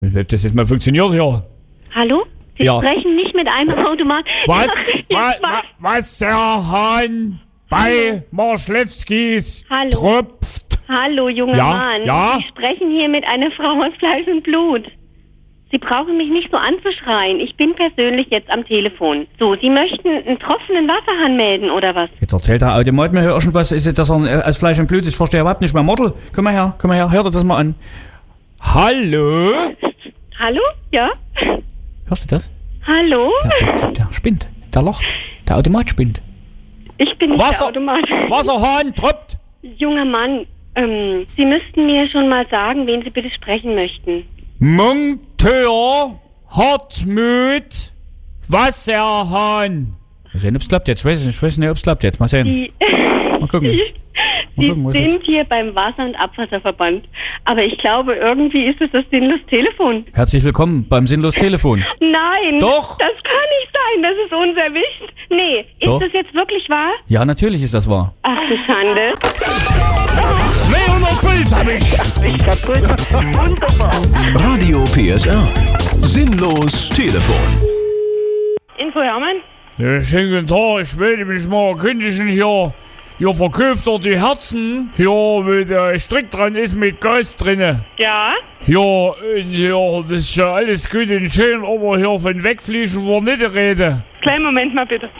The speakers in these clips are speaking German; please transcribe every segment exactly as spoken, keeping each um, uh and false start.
Das jetzt mal funktioniert hier. Hallo? Sie Ja. sprechen nicht mit einem Automat. Was? Ja, wa, jetzt wa, war- was der Hahn bei Marschlewskis Hallo. tropft? Hallo, junger Ja, Mann. ja? Sie sprechen hier mit einer Frau aus Fleisch und Blut. Sie brauchen mich nicht so anzuschreien. Ich bin persönlich jetzt am Telefon. So, Sie möchten einen tropfenden Wasserhahn melden, oder was? Jetzt erzählt der Automat mir irgendwas, ist jetzt, dass er aus Fleisch und Blut ist. Ich verstehe überhaupt nicht mehr. Mordel, komm mal her, komm mal her, hör dir das mal an. Hallo? Hallo? Ja? Hörst du das? Hallo? Der, der, der spinnt, der lacht, der Automat spinnt. Ich bin nicht Wasser- der Automat. Wasserhahn tropft. Junger Mann, ähm, Sie müssten mir schon mal sagen, wen Sie bitte sprechen möchten. Monteur Hartmut Wasserhahn. Mal sehen, ob's klappt jetzt. Ich weiß nicht, ich weiß nicht, ob's klappt jetzt. Mal sehen. Sie, Mal gucken. Sie, Mal gucken, wo Sie ist sind hier beim Wasser- und Abwasserverband. Aber ich glaube, irgendwie ist es das sinnlose Telefon. Herzlich willkommen beim Sinnlos Telefon. Nein. Doch. Das kann nicht sein. Das ist uns erwischt. Nee. Ist Doch. das jetzt wirklich wahr? Ja, natürlich ist das wahr. Ach du Schande. zweihundert Puls hab ich. Ich kaputt. Wunderbar. Radio P S R. Sinnlos Telefon. Info Hermann? Ja, schönen guten Tag. Ich wollte mich mal erkundigen hier. Hier verkauft er die Herzen. Hier, wo der Strick dran ist mit Gas drinne. Ja. Ja, und hier, das ist ja alles gut und schön, aber hier von Wegfliegen war nicht die Rede. Kleinen Moment mal bitte.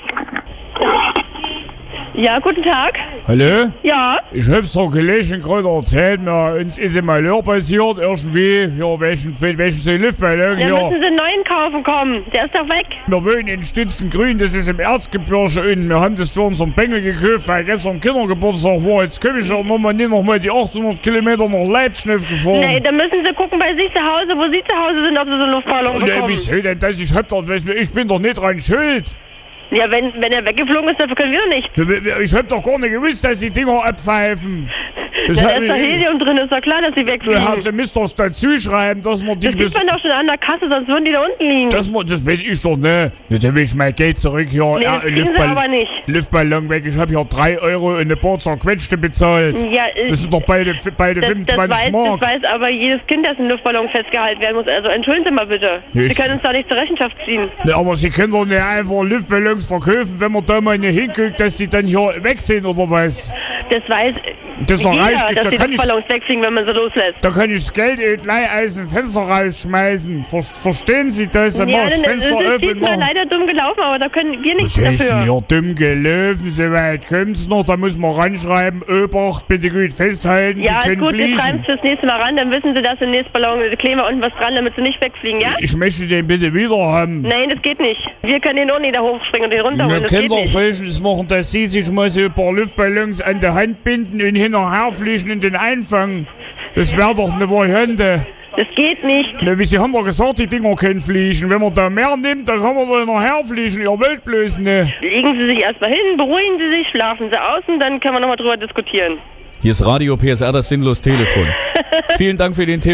Ja, guten Tag. Hallo? Ja. Ich hab's doch gelesen, gerade erzählt, mir, uns ist ein Malheur passiert, irgendwie, ja, welchen, welchen so Luftballon, Dann ja. müssen Sie einen neuen kaufen kommen. Der ist doch weg. Wir wohnen in Stützengrün, das ist im Erzgebirge und wir haben das für unseren Bengel gekauft, weil gestern Kindergeburtstag war. Jetzt komm ich ja nochmal nicht noch mal die achthundert Kilometer nach Leipzig gefahren. Nee, dann müssen Sie gucken bei sich zu Hause, wo Sie zu Hause sind, ob Sie so einen Luftballon Und äh, bekommen. wieso denn das? Ich hab doch, weißt du, ich bin doch nicht dran schuld. Ja, wenn, wenn er weggeflogen ist, dafür können wir doch nichts. Ich hab doch gar nicht gewusst, dass die Dinger abpfeifen. Das Da hab ist doch ich- Helium drin, ist doch klar, dass sie Du wegfliegen. hast, du müsst doch dazu schreiben, dass man die Das sieht man doch schon an der Kasse, sonst würden die da unten liegen. Das, mu- das weiß ich doch nicht. Ja, dann will ich mein Geld zurück hier. Nee, das kriegen Sie aber nicht. Luftballon weg. Ich habe hier drei Euro und eine paar zerquetschte bezahlt. Ja, äh, Das sind doch beide, beide das, das, fünfundzwanzig weiß, Mark. das weiß aber jedes Kind, dass ein Luftballon festgehalten werden muss. Also entschuldigen Sie mal bitte. Ja, ich- Sie können uns da nicht zur Rechenschaft ziehen. Ne, aber Sie können doch nicht einfach Luftballons verkaufen, wenn man da mal nicht hinguckt, dass sie dann hier weg sind oder was. Das weiß Das jeder, reicht nicht. dass Da die kann ich- Luftballons wegfliegen, wenn man sie loslässt. Da kann ich das Geld eben gleich aus dem Fenster rausschmeißen. Ver verstehen Sie das? Dann mach Ja, ich das dann Fenster ist es offen. diesmal machen. leider dumm gelaufen, aber da können wir nichts Das heißt dafür. hier dumm gelaufen, so weit kommt's noch, da muss man ranschreiben, Obacht, bitte gut festhalten, Ja, die ist können gut, wir schreiben fliegen. es fürs nächste Mal ran, dann wissen Sie, dass im nächsten Ballon, da kleben wir unten was dran, damit sie nicht wegfliegen, ja? Ich möchte den bitte wieder haben. Nein, das geht nicht. Wir können den auch nicht da hochspringen und den runterholen, Wir das können geht doch nicht. Folgendes machen, dass Sie sich mal so ein paar Luftballons an der Hand binden und hinterher fliegen und den einfangen. Das wäre doch eine Variante. Das geht nicht. Na, wie Sie haben doch gesagt, die Dinger können fliegen. Wenn man da mehr nimmt, dann kann man da nachher fliegen. Ihr wollt bloß ne. Legen Sie sich erstmal hin, beruhigen Sie sich, schlafen Sie aus und dann können wir nochmal drüber diskutieren. Hier ist Radio P S R, das Sinnlos Telefon. Vielen Dank für den Tipp.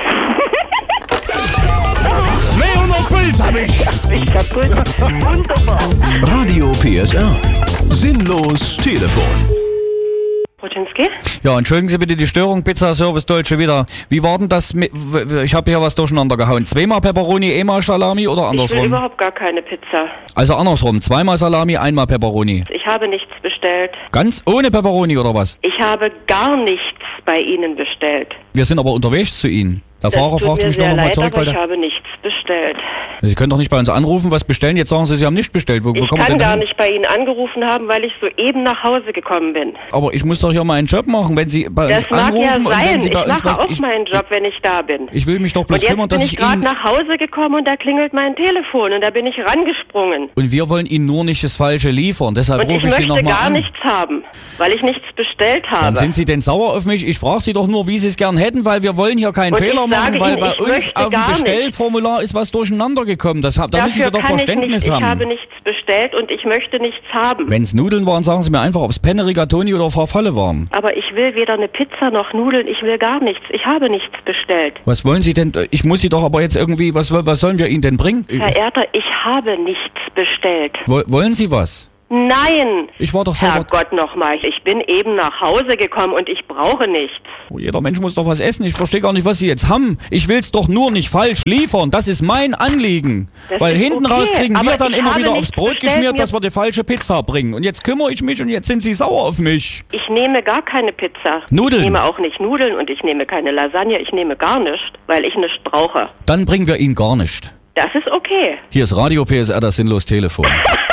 zweihundert Puls hab ich. Ich kaputt. Wunderbar. Radio P S R. Sinnlos Telefon. Poczynski? Ja, entschuldigen Sie bitte die Störung, Pizza Service Deutsche wieder. Wie war denn das mit, w- w- ich habe hier was durcheinander gehauen. Zweimal Pepperoni, einmal Salami oder Ich will andersrum? überhaupt gar keine Pizza. Also andersrum, zweimal Salami, einmal Pepperoni. Ich habe nichts bestellt. Ganz ohne Pepperoni oder was? Ich habe gar nichts bei Ihnen bestellt. Wir sind aber unterwegs zu Ihnen. Der Fahrer das tut fragt mir mich sehr nur noch mal leid, zurück, aber weil ich der, habe nichts bestellt. Sie können doch nicht bei uns anrufen, was bestellen. Jetzt sagen Sie, Sie haben nicht bestellt. Wo, wo Ich kommen wir kann denn gar hin? nicht bei Ihnen angerufen haben, weil ich soeben nach Hause gekommen bin. Aber ich muss doch hier mal einen Job machen, wenn Sie bei Das uns mag ja anrufen und wenn sein. Sie bei Ich uns mache was... auch Ich, meinen Job, wenn ich da bin. ich will mich doch bloß Und jetzt kümmern, bin dass ich ich gerade Ihnen... nach Hause gekommen und da klingelt mein Telefon und da bin ich rangesprungen. Und wir wollen Ihnen nur nicht das Falsche liefern. Deshalb Und ich rufe ich Sie möchte nochmal gar an. nichts haben, weil ich nichts bestellt Warum habe. sind Sie denn sauer auf mich? Ich frage Sie doch nur, wie Sie es gern hätten, weil wir wollen hier keinen Und Fehler ich machen, sage weil Ihnen, bei ich uns möchte auf dem gar nicht. Bestellformular ist was durcheinander gekommen. Das, hab- da müssen Sie Dafür doch kann ich Verständnis nicht. haben. Ich habe nichts bestellt und ich möchte nichts haben. Wenn es Nudeln waren, sagen Sie mir einfach, ob es Penne, Rigatoni oder Farfalle waren. Aber ich will weder eine Pizza noch Nudeln, ich will gar nichts. Ich habe nichts bestellt. Was wollen Sie denn? Ich muss Sie doch aber jetzt irgendwie, was, was sollen wir Ihnen denn bringen? Verehrter, ich habe nichts bestellt. Wo- Wollen Sie was? Nein. Ich war doch selber... Herrgott nochmal, ich bin eben nach Hause gekommen und ich brauche nichts. Oh, jeder Mensch muss doch was essen. Ich verstehe gar nicht, was Sie jetzt haben. Ich will's doch nur nicht falsch liefern. Das ist mein Anliegen. Das Weil ist hinten okay, raus kriegen wir aber dann ich immer habe wieder aufs nichts Brot bestellt, geschmiert, mir- dass wir die falsche Pizza bringen. Und jetzt kümmere ich mich und jetzt sind Sie sauer auf mich. Ich nehme gar keine Pizza. Nudeln. Ich nehme auch nicht Nudeln und ich nehme keine Lasagne. Ich nehme gar nichts, weil ich nichts brauche. Dann bringen wir Ihnen gar nicht. Das ist okay. Hier ist Radio P S R, das sinnlos Telefon.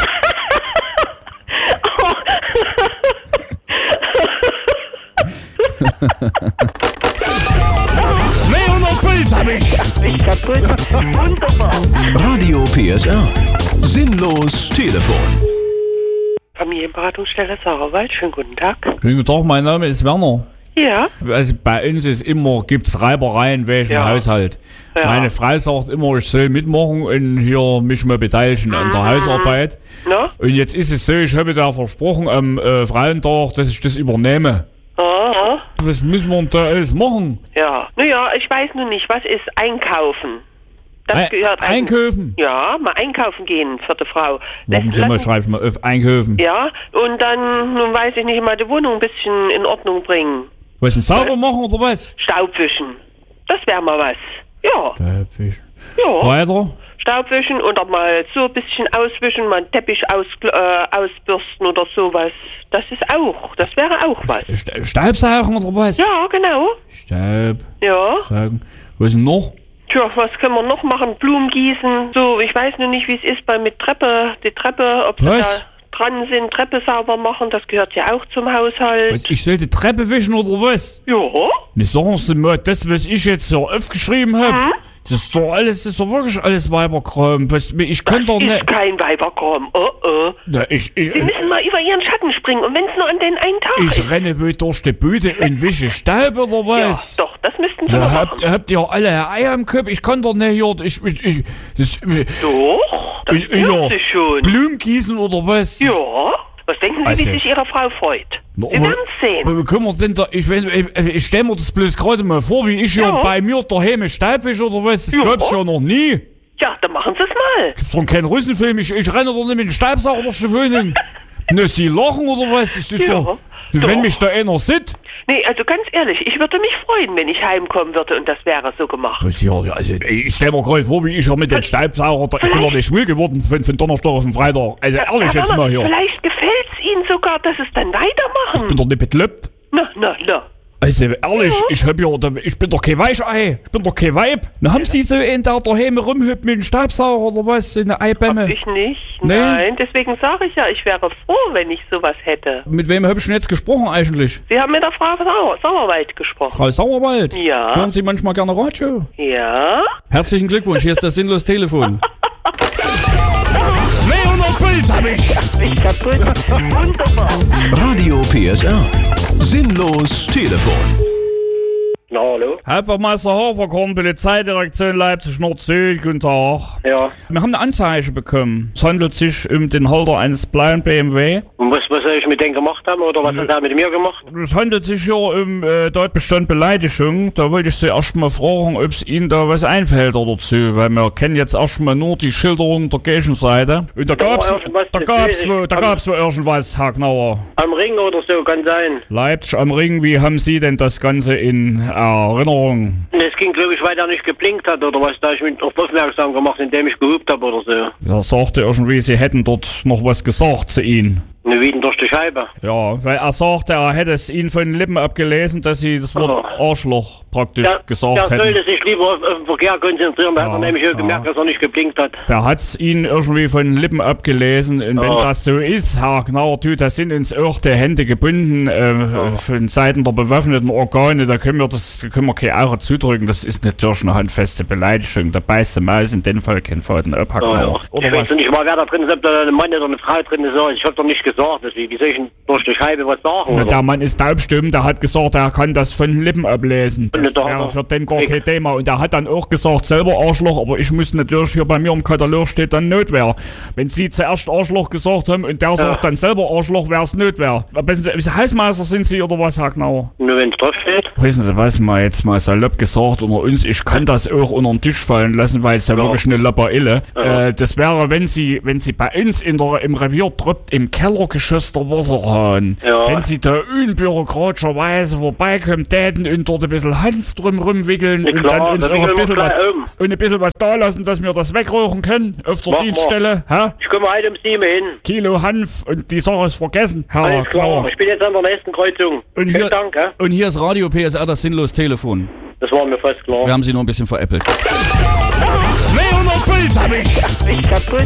zweihundert Puls hab ich. Ich kaputt. Wunderbar. Radio P S R. Sinnlos Telefon. Familienberatungsstelle Sauerwald, schönen guten Tag. Schönen guten Tag, mein Name ist Werner. Ja, Also bei uns ist immer, gibt's Reibereien, welchen Ja. Haushalt. Ja. Meine Frau sagt immer, ich soll mitmachen und hier mich mal beteiligen an der Hausarbeit. na? Und jetzt ist es so, ich habe da versprochen am äh, Frauentag, dass ich das übernehme. Aha. Was müssen wir denn da alles machen? Ja. Naja, ich weiß nur nicht, was ist einkaufen? Das Ei- gehört eigentlich- Einkaufen? Ja, mal einkaufen gehen, vierte Frau. Warum Lässt- sind wir, lassen- schreibe ich mal auf, Einkaufen. Ja, und dann, nun weiß ich nicht, mal die Wohnung ein bisschen in Ordnung bringen. Was, denn sauber machen oder was? Staubwischen. Das wäre mal was. Ja, Staubwischen. ja. Weiter? Staubwischen oder mal so ein bisschen auswischen, mal einen Teppich aus, äh, ausbürsten oder sowas. Das ist auch, das wäre auch was. Sta- Staubsaugen oder was? Ja, genau. Staubsaugen. Ja. Was denn noch? Tja, was können wir noch machen? Blumen gießen. So, ich weiß nur nicht, wie es ist bei mit Treppe, die Treppe, ob sie Was? da dran sind, Treppe sauber machen, das gehört ja auch zum Haushalt. Was, ich sollte Treppe wischen oder was? Ja. Ne, sagen Sie mal, das, was ich jetzt so aufgeschrieben habe, Hm? das ist doch alles, das ist doch wirklich alles Weiberkram. Was, ich kann doch Das nicht... ist kein Weiberkram. Oh, oh. Na, ich, ich, Sie müssen mal über ihren Schatten springen und wenn es nur an den einen Tag ich ist. renne wohl durch die Bude und wische Staub oder was? Ja, doch, das müssten Sie Ja, mal habt, machen. habt ihr alle Eier im Kopf? Ich kann doch nicht hier... Ich, ich, ich, das, Doch, das in- in hört ja. sich schon. Blumen gießen oder was? Ja. Was denken Sie, Also- wie sich Ihre Frau freut? Na, Sie aber- werden es sehen. Aber wie können wir denn da... Ich, ich, ich stelle mir das bloß gerade mal vor, wie ich hier Ja. bei mir daheim Staub wische oder was? Das Ja. gab's ja noch nie. Ja, dann machen Sie es mal. Gibt's doch keinen Russenfilm. Ich, ich renne doch nicht mit dem Staubsauger durch die Wohnung. Ne, Sie lachen oder was? Das ist Ja, doch... Wenn doch. mich da einer sieht... Nee, also ganz ehrlich, ich würde mich freuen, wenn ich heimkommen würde und das wäre so gemacht. Das hier, ja, also, ich stell mir gerade vor, wie ich hier mit dem Staubsauger... Da, ich bin doch nicht schwul geworden von, von Donnerstag auf den Freitag. Also ehrlich Herr jetzt Werner, mal hier. Vielleicht gefällt es Ihnen sogar, dass es dann Ich bin weitermachen. doch nicht bekloppt. Na, na, na. Also ehrlich, Ja. ich hab ja, da- ich bin doch kein Weichei, ich bin doch kein Weib. Na, haben Sie so einen, der daheim rumhüpft mit dem Staubsauger oder was, so eine Eibämme? Hab ich nicht. Nee. Nein, deswegen sage ich ja, ich wäre froh, wenn ich sowas hätte. Mit wem hab ich denn jetzt gesprochen eigentlich? Sie haben mit der Frau Sauer, Sauerwald gesprochen. Frau Sauerwald? Ja. Hören Sie manchmal gerne Radio? Ja? Herzlichen Glückwunsch, hier ist das sinnlos Telefon. zweihundert Puls hab ich! Ich kaputt. Wunderbar. Radio P S R. Sinnlos Telefon. Na, hallo? Hauptwachtmeister Haferkorn, Polizeidirektion Leipzig Nord-Süd, guten Tag. Ja. Wir haben eine Anzeige bekommen. Es handelt sich um den Halter eines blauen B M W. Und was, was soll ich mit denen gemacht haben oder was hat er mit mir gemacht? Es handelt sich hier um äh, Tatbestand Beleidigung. Da wollte ich Sie erst mal fragen, ob es Ihnen da was einfällt oder dazu, weil wir kennen jetzt erstmal nur die Schilderung der Gegenseite. Und da gab's, irgendwas da gab's, zu- wo, da gab's wo irgendwas, Herr Knauer. Am Ring oder so, kann sein. Leipzig am Ring, wie haben Sie denn das Ganze in Erinnerung? Es ging, glaube ich, weil er nicht geblinkt hat oder was, da hab ich mich auf aufmerksam gemacht, indem ich gehupt habe oder so. Er sagte irgendwie, Sie hätten dort noch was gesagt zu Ihnen. Eine Wieden durch die Scheibe. Ja, weil er sagte, er hätte es Ihnen von den Lippen abgelesen, dass Sie das Wort Oh. Arschloch praktisch Der, gesagt der hätten. sollte sich lieber auf, auf den Verkehr konzentrieren, da Ja, hat er nämlich ja. auch gemerkt, dass er nicht geblinkt hat. Wer hat's Ihnen irgendwie von den Lippen abgelesen? Und wenn Ja. das so ist, Herr Knauer, du, da sind uns auch die Hände gebunden äh, von Seiten der bewaffneten Organe. Da können wir das, da können wir keine Augen zudrücken. Das ist natürlich eine handfeste Beleidigung. Da beißt die Maus in dem Fall kein Faden ab, Herr Ja, ja. Knauer. Ich Oder weiß was? noch nicht mal, wer da drin ist, ob da ein Mann oder eine Frau drin ist. Ich habe doch nicht gesagt? Wie, wie soll ich denn durch die Scheibe was sagen? Na, oder? der Mann ist taubstumm, der hat gesagt, er kann das von den Lippen ablesen. Das Doch, wäre doch. für den gar Ich- kein Thema. Und er hat dann auch gesagt, selber Arschloch, aber ich muss natürlich, hier bei mir im Katalog steht dann Notwehr. Wenn Sie zuerst Arschloch gesagt haben und der sagt dann selber Arschloch, wäre es Notwehr. Wissen Sie, Hausmeister sind Sie oder was, Herr Knauer? Nur wenn es drauf steht. Wissen Sie was, mal jetzt mal salopp gesagt unter uns, ich kann das auch unter den Tisch fallen lassen, weil es ja, Ja. wirklich eine Lapperille. Ja. Äh, das wäre, wenn Sie, wenn Sie bei uns in der, im Revier troppt im Kellergeschoss der Wasserhahn, Ja. wenn Sie da unbürokratischerweise vorbeikommen täten und dort ein bisschen Hanf drum rumwickeln Ja, und klar, dann uns dann noch ein wickeln wir bisschen was, gleich um. und ein bisschen was da lassen, dass wir das wegrauchen können auf der Mach mal. Dienststelle, hä? Ich komme heute um sieben hin. Kilo Hanf und die Sache ist vergessen, Herr Alles klar. Knauer. Ich bin jetzt an der nächsten Kreuzung. Und Vielen hier, Dank, hä? und hier ist Radio P S R, das sinnlos Telefon. Das war mir fast klar. Wir haben sie nur ein bisschen veräppelt. zweihundert Puls hab ich!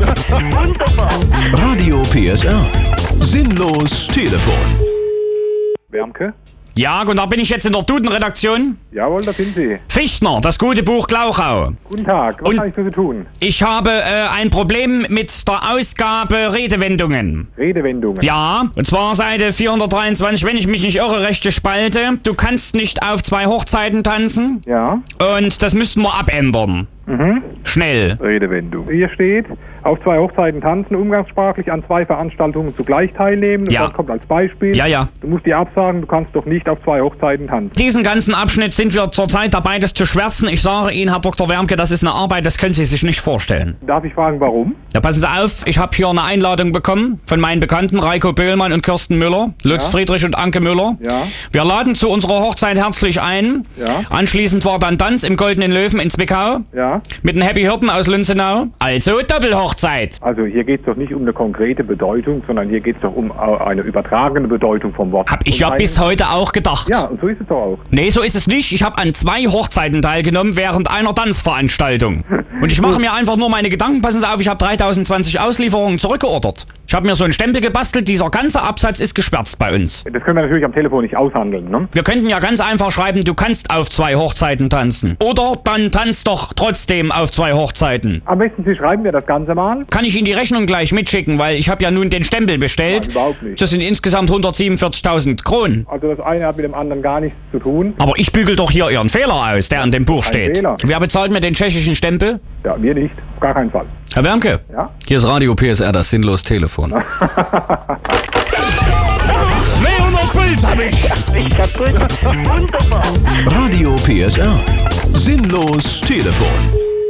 Radio P S R. Sinnlos Telefon. Wärmke? Ja, und da bin ich jetzt in der Duden-Redaktion. Jawohl, da sind Sie. Fichtner, das gute Buch Glauchau. Guten Tag, was Und- kann ich für Sie tun? Ich habe äh, ein Problem mit der Ausgabe Redewendungen. Redewendungen. Ja, und zwar Seite vierhundertdreiundzwanzig, wenn ich mich nicht irre, rechte Spalte. Du kannst nicht auf zwei Hochzeiten tanzen. Ja, Und das müssten wir abändern. mhm. Schnell. Redewendung. Hier steht, auf zwei Hochzeiten tanzen, umgangssprachlich an zwei Veranstaltungen zugleich teilnehmen. Und Ja. das kommt als Beispiel. Ja, ja. Du musst dir absagen, du kannst doch nicht auf zwei Hochzeiten tanzen. Diesen ganzen Abschnitt sind wir zurzeit dabei, das zu schwärzen. Ich sage Ihnen, Herr Doktor Wärmke, das ist eine Arbeit, das können Sie sich nicht vorstellen. Darf ich fragen, warum? Ja, passen Sie auf, ich habe hier eine Einladung bekommen von meinen Bekannten Reiko Böhlmann und Kirsten Müller, Lutz Ja. Friedrich und Anke Müller. Ja. Wir laden zu unserer Hochzeit herzlich ein. Ja. Anschließend war dann Tanz im Goldenen Löwen in Zwickau Ja, mit den Happy Hirten aus Lünzenau. Also Doppelhochzeit. also hier geht es doch nicht um eine konkrete Bedeutung, sondern hier geht es doch um äh, eine übertragene Bedeutung vom Wort. Hab ich Und ja ein- bis heute auch gedacht. Ja, und so ist es doch auch. Nee, so ist es nicht. Ich habe an zwei Hochzeiten teilgenommen während einer Tanzveranstaltung. Und ich mache mir einfach nur meine Gedanken. Passen Sie auf, ich habe dreitausendzwanzig Auslieferungen zurückgeordert. Ich habe mir so einen Stempel gebastelt. Dieser ganze Absatz ist geschwärzt bei uns. Das können wir natürlich am Telefon nicht aushandeln, ne? Wir könnten ja ganz einfach schreiben, du kannst auf zwei Hochzeiten tanzen. Oder dann tanz doch trotzdem auf zwei Hochzeiten. Am besten, Sie schreiben mir das Ganze mal. Kann ich Ihnen die Rechnung gleich mitschicken, weil ich habe ja nun den Stempel bestellt. Nein, überhaupt nicht. Das sind insgesamt hundertsiebenundvierzigtausend Kronen. Also das eine hat mit dem anderen gar nichts zu tun. Aber ich bügel doch hier Ihren Fehler aus, der an dem Buch steht. Fehler. Wer bezahlt mir den tschechischen Stempel? Ja, wir nicht. Auf gar keinen Fall. Herr Wärmke? Ja? Hier ist Radio P S R, das sinnlos Telefon. zweihundert Puls hab ich! Radio P S R. Sinnlos Telefon.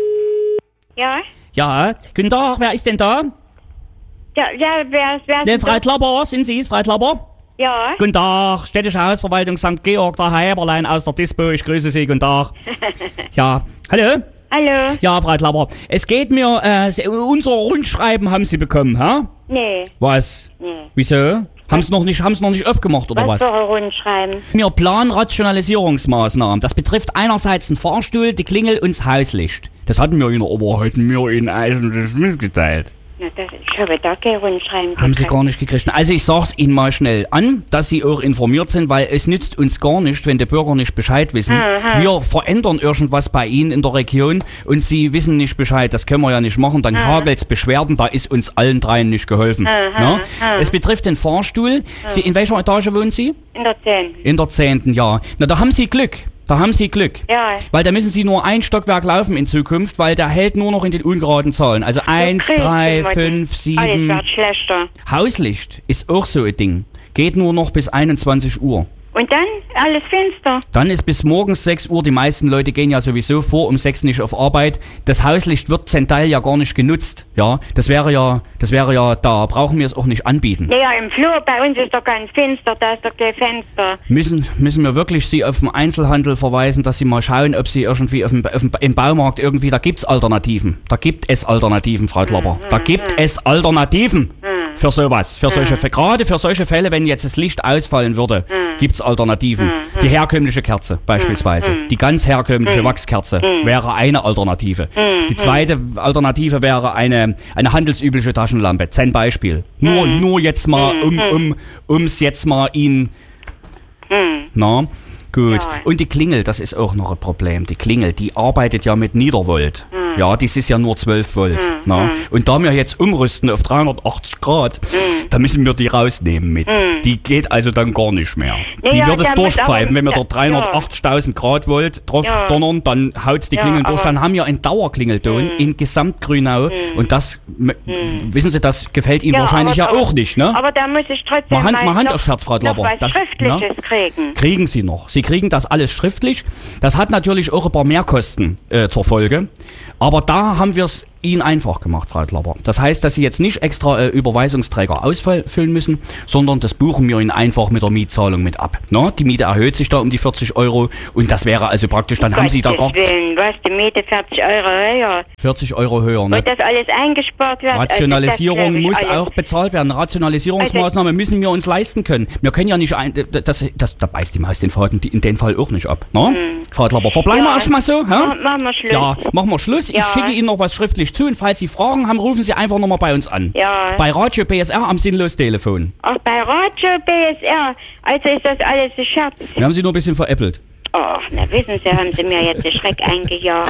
Ja? Ja, guten Tag, wer ist denn da? Ja, ja, wer, wer Ne, ist Frau das? Klapper, sind Sie es, Frau Klapper? Ja? Guten Tag, städtische Hausverwaltung Sankt Georg, der Herr Heberlein aus der Dispo, ich grüße Sie, guten Tag. Ja, hallo? Hallo? Ja, Frau Klapper, es geht mir, äh, Sie- unser Rundschreiben haben Sie bekommen, hä? Nee, Was? nee. Wieso? Haben Sie noch nicht, haben Sie noch nicht aufgemacht, oder Was was? für ein Rundschreiben? Wir planen Rationalisierungsmaßnahmen. Das betrifft einerseits den Fahrstuhl, die Klingel und das Hauslicht. Das hatten wir Ihnen aber heute mir Ihnen eigentlich mitgeteilt. Na, das, ich habe da kein Rundschreiben Haben Sie gekriegt. gar nicht gekriegt. Also ich sag's Ihnen mal schnell an, dass Sie auch informiert sind, weil es nützt uns gar nicht, wenn die Bürger nicht Bescheid wissen. Aha. Wir verändern irgendwas bei Ihnen in der Region und Sie wissen nicht Bescheid. Das können wir ja nicht machen. Dann hagelt's Beschwerden, da ist uns allen dreien nicht geholfen. Aha. Na? Aha. Es betrifft den Fahrstuhl. Sie, in welcher Etage wohnen Sie? In der zehnten. In der zehnten, ja. Na, da haben Sie Glück. Da haben Sie Glück. Ja. Weil da müssen Sie nur ein Stockwerk laufen in Zukunft, weil der hält nur noch in den ungeraden Zahlen. Also eins, Grüß drei, dich, Mutti. fünf, Alles sieben. wird schlechter. Hauslicht ist auch so ein Ding. Geht nur noch bis einundzwanzig Uhr. Und dann alles finster. Dann ist bis morgens sechs Uhr, die meisten Leute gehen ja sowieso vor um sechs nicht auf Arbeit. Das Hauslicht wird zum Teil ja gar nicht genutzt. Ja, das wäre ja, das wäre ja, da brauchen wir es auch nicht anbieten. Ja, im Flur, bei uns ist doch ganz finster, da ist doch kein Fenster. Müssen, müssen wir wirklich Sie auf den Einzelhandel verweisen, dass Sie mal schauen, ob Sie irgendwie auf dem, auf dem, im Baumarkt irgendwie, da gibt's Alternativen. Da gibt es Alternativen, Frau Klapper. Da gibt es Alternativen. Für sowas, für solche, für, gerade für solche Fälle, wenn jetzt das Licht ausfallen würde, gibt's Alternativen. Die herkömmliche Kerze beispielsweise, die ganz herkömmliche Wachskerze wäre eine Alternative. Die zweite Alternative wäre eine eine handelsübliche Taschenlampe. Zum Beispiel. Nur nur jetzt mal um um ums jetzt mal ihn. Na gut. Ja. Und die Klingel, das ist auch noch ein Problem. Die Klingel, die arbeitet ja mit Niedervolt. Ja, dies ist ja nur zwölf Volt. Hm. Na? Hm. Und da wir jetzt umrüsten auf dreihundertachtzig Grad, Hm. da müssen wir die rausnehmen mit. Hm. Die geht also dann gar nicht mehr. Ja, die ja, wird es damit durchpfeifen. auch- Wenn wir ja, dort dreihundertachtzigtausend Grad Volt drauf Ja. donnern, dann haut's die Ja, Klingeln durch. aber- Dann haben wir einen Dauerklingelton in Gesamtgrünau. Und das, m- wissen Sie, das gefällt Ihnen wahrscheinlich ja aber, auch nicht, ne? Aber da muss ich trotzdem Mal Hand- mal mal Hand noch, aufs Herz, Frau noch Dlabber. was Das- Schriftliches kriegen. Kriegen Sie noch. Sie kriegen das alles schriftlich. Das hat natürlich auch ein paar Mehrkosten äh, zur Folge. Aber da haben wir es Ihnen einfach gemacht, Frau Dlabber. Das heißt, dass Sie jetzt nicht extra äh, Überweisungsträger ausfüllen müssen, sondern das buchen wir Ihnen einfach mit der Mietzahlung mit ab. Ne? Die Miete erhöht sich da um die vierzig Euro und das wäre also praktisch, dann haben Sie da gar Gottes Willen, was, die Miete vierzig Euro höher. vierzig Euro höher. Ne? Und das alles eingespart wird. Rationalisierung also das glaub muss ich alles. auch bezahlt werden. Rationalisierungsmaßnahmen müssen wir uns leisten können. Wir können ja nicht ein, das, das, da beißt die Maus den Faden die- in den Fall auch nicht ab. Ne? Frau Dlabber, verbleiben wir Ja. erstmal so. Hä? Mach- machen wir Schluss. Ja, machen wir Schluss. Ich Ja. schicke Ihnen noch was schriftlich zu und falls Sie Fragen haben, rufen Sie einfach nochmal bei uns an. Ja. Bei Radio B S R am Sinnlos-Telefon. Auch bei Radio B S R, also ist das alles ein Scherz. Wir haben Sie nur ein bisschen veräppelt. Ach, na wissen Sie, haben Sie mir jetzt den Schreck eingejagt.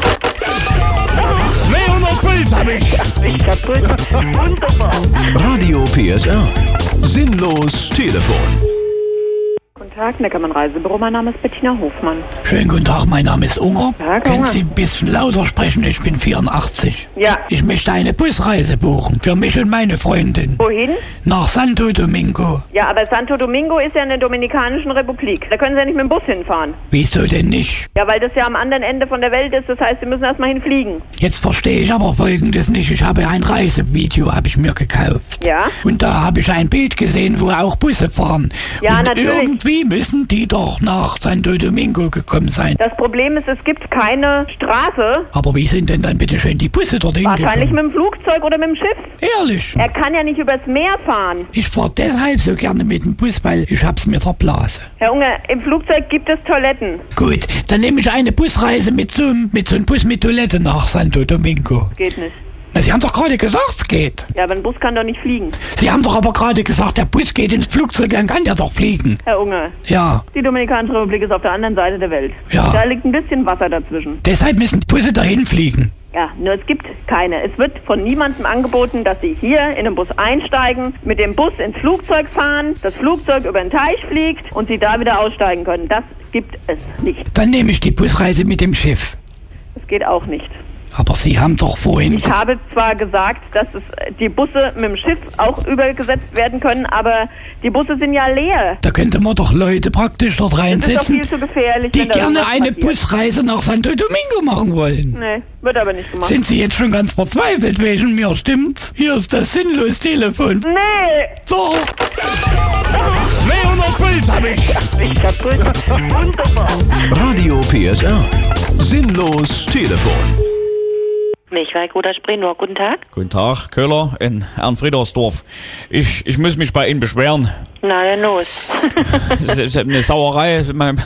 zweihundert Puls hab ich. Ich kaputt. Wunderbar. Radio P S R. Sinnlos Telefon. Guten Tag, Neckermann Reisebüro. Mein Name ist Bettina Hofmann. Schönen guten Tag, mein Name ist Unger. Tag, Können Unger. Sie ein bisschen lauter sprechen? Ich bin vierundachtzig. Ja. Ich möchte eine Busreise buchen für mich und meine Freundin Wohin? nach Santo Domingo. Ja, aber Santo Domingo ist ja in der Dominikanischen Republik. Da können Sie ja nicht mit dem Bus hinfahren. Wieso denn nicht? Ja, weil das ja am anderen Ende von der Welt ist. Das heißt, Sie müssen erstmal hinfliegen. Jetzt verstehe ich aber Folgendes nicht. Ich habe ein Reisevideo, habe ich mir gekauft. Ja? Und da habe ich ein Bild gesehen, wo auch Busse fahren. Ja, und natürlich. irgendwie müssen die doch nach Santo Domingo gekommen sein. Das Problem ist, es gibt keine Straße. Aber wie sind denn dann bitte schön die Busse dorthin Wahrscheinlich gekommen? mit dem Flugzeug oder mit dem Schiff. Ehrlich? Er kann ja nicht übers Meer fahren. Ich fahre deshalb so gerne mit dem Bus, weil ich hab's mit der Blase. Herr Unger, im Flugzeug gibt es Toiletten. Gut, dann nehme ich eine Busreise mit so, einem- mit so einem Bus mit Toilette nach Santo Domingo. Geht nicht. Na, Sie haben doch gerade gesagt, es geht. Ja, aber ein Bus kann doch nicht fliegen. Sie haben doch aber gerade gesagt, der Bus geht ins Flugzeug, dann kann der doch fliegen. Herr Unger, Ja, die Dominikanische Republik ist auf der anderen Seite der Welt. Ja. Da liegt ein bisschen Wasser dazwischen. deshalb müssen die Busse dahin fliegen. Ja, nur es gibt keine. Es wird von niemandem angeboten, dass Sie hier in den Bus einsteigen, mit dem Bus ins Flugzeug fahren, das Flugzeug über den Teich fliegt und Sie da wieder aussteigen können. Das gibt es nicht. Dann nehme ich die Busreise mit dem Schiff. Das geht auch nicht. Aber Sie haben doch vorhin... Ich habe zwar gesagt, dass es äh, die Busse mit dem Schiff auch übergesetzt werden können, aber die Busse sind ja leer. Da könnte man doch Leute praktisch dort Das ist doch reinsetzen, viel zu gefährlich. die wenn da gerne irgendwas eine passiert. Busreise nach Santo Domingo machen wollen. Nee, wird aber nicht gemacht. Sind Sie jetzt schon ganz verzweifelt wegen mir, stimmt's? Hier ist das sinnlos Telefon. Nee! Doch! zweihundert Puls hab ich. Ich kaputt. Wunderbar. Radio P S R. Sinnlos Telefon. Milchweig oder Sprinor, guten Tag. Guten Tag, Köhler in Ernfriedersdorf. Ich, ich muss mich bei Ihnen beschweren. Na, dann los. Das ist eine Sauerei.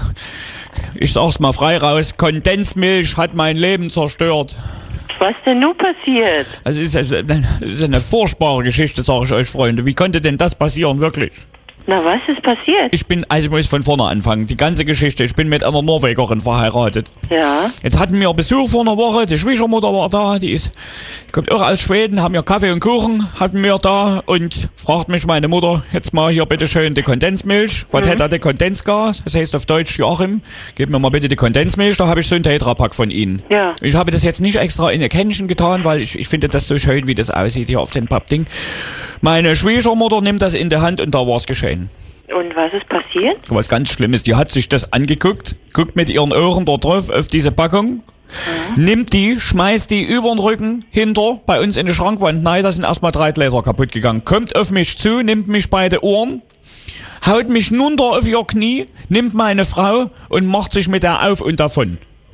Ich sag's mal frei raus. Kondensmilch hat mein Leben zerstört. Was denn nun passiert? Also es ist, es ist eine furchtbare Geschichte, sage ich euch, Freunde. Wie konnte denn das passieren, wirklich? Na, was ist passiert? Ich bin, also ich muss von vorne anfangen. Die ganze Geschichte. Ich bin mit einer Norwegerin verheiratet. Ja. Jetzt hatten wir Besuch vor einer Woche. Die Schwiegermutter war da. Die ist, die kommt auch aus Schweden. Haben wir Kaffee und Kuchen hatten wir da und fragt mich meine Mutter jetzt mal hier bitte schön die Kondensmilch. Was Mhm. hätte die Kondensgas? Das heißt auf Deutsch Joachim. Gib mir mal bitte die Kondensmilch. Da habe ich so einen Tetrapack von Ihnen. Ja. Ich habe das jetzt nicht extra in ein Kännchen getan, weil ich, ich finde das so schön, wie das aussieht hier auf dem Pappding. Meine Schwiegermutter nimmt das in der Hand und da war's geschehen. Und was ist passiert? Was ganz Schlimmes. Die hat sich das angeguckt, guckt mit ihren Ohren dort drauf auf diese Packung, nimmt die, schmeißt die über den Rücken hinter bei uns in die Schrankwand. Nein, da sind erstmal drei Gläser kaputt gegangen. Kommt auf mich zu, nimmt mich bei den Ohren, haut mich runter auf ihr Knie, nimmt meine Frau und macht sich mit der auf und davon.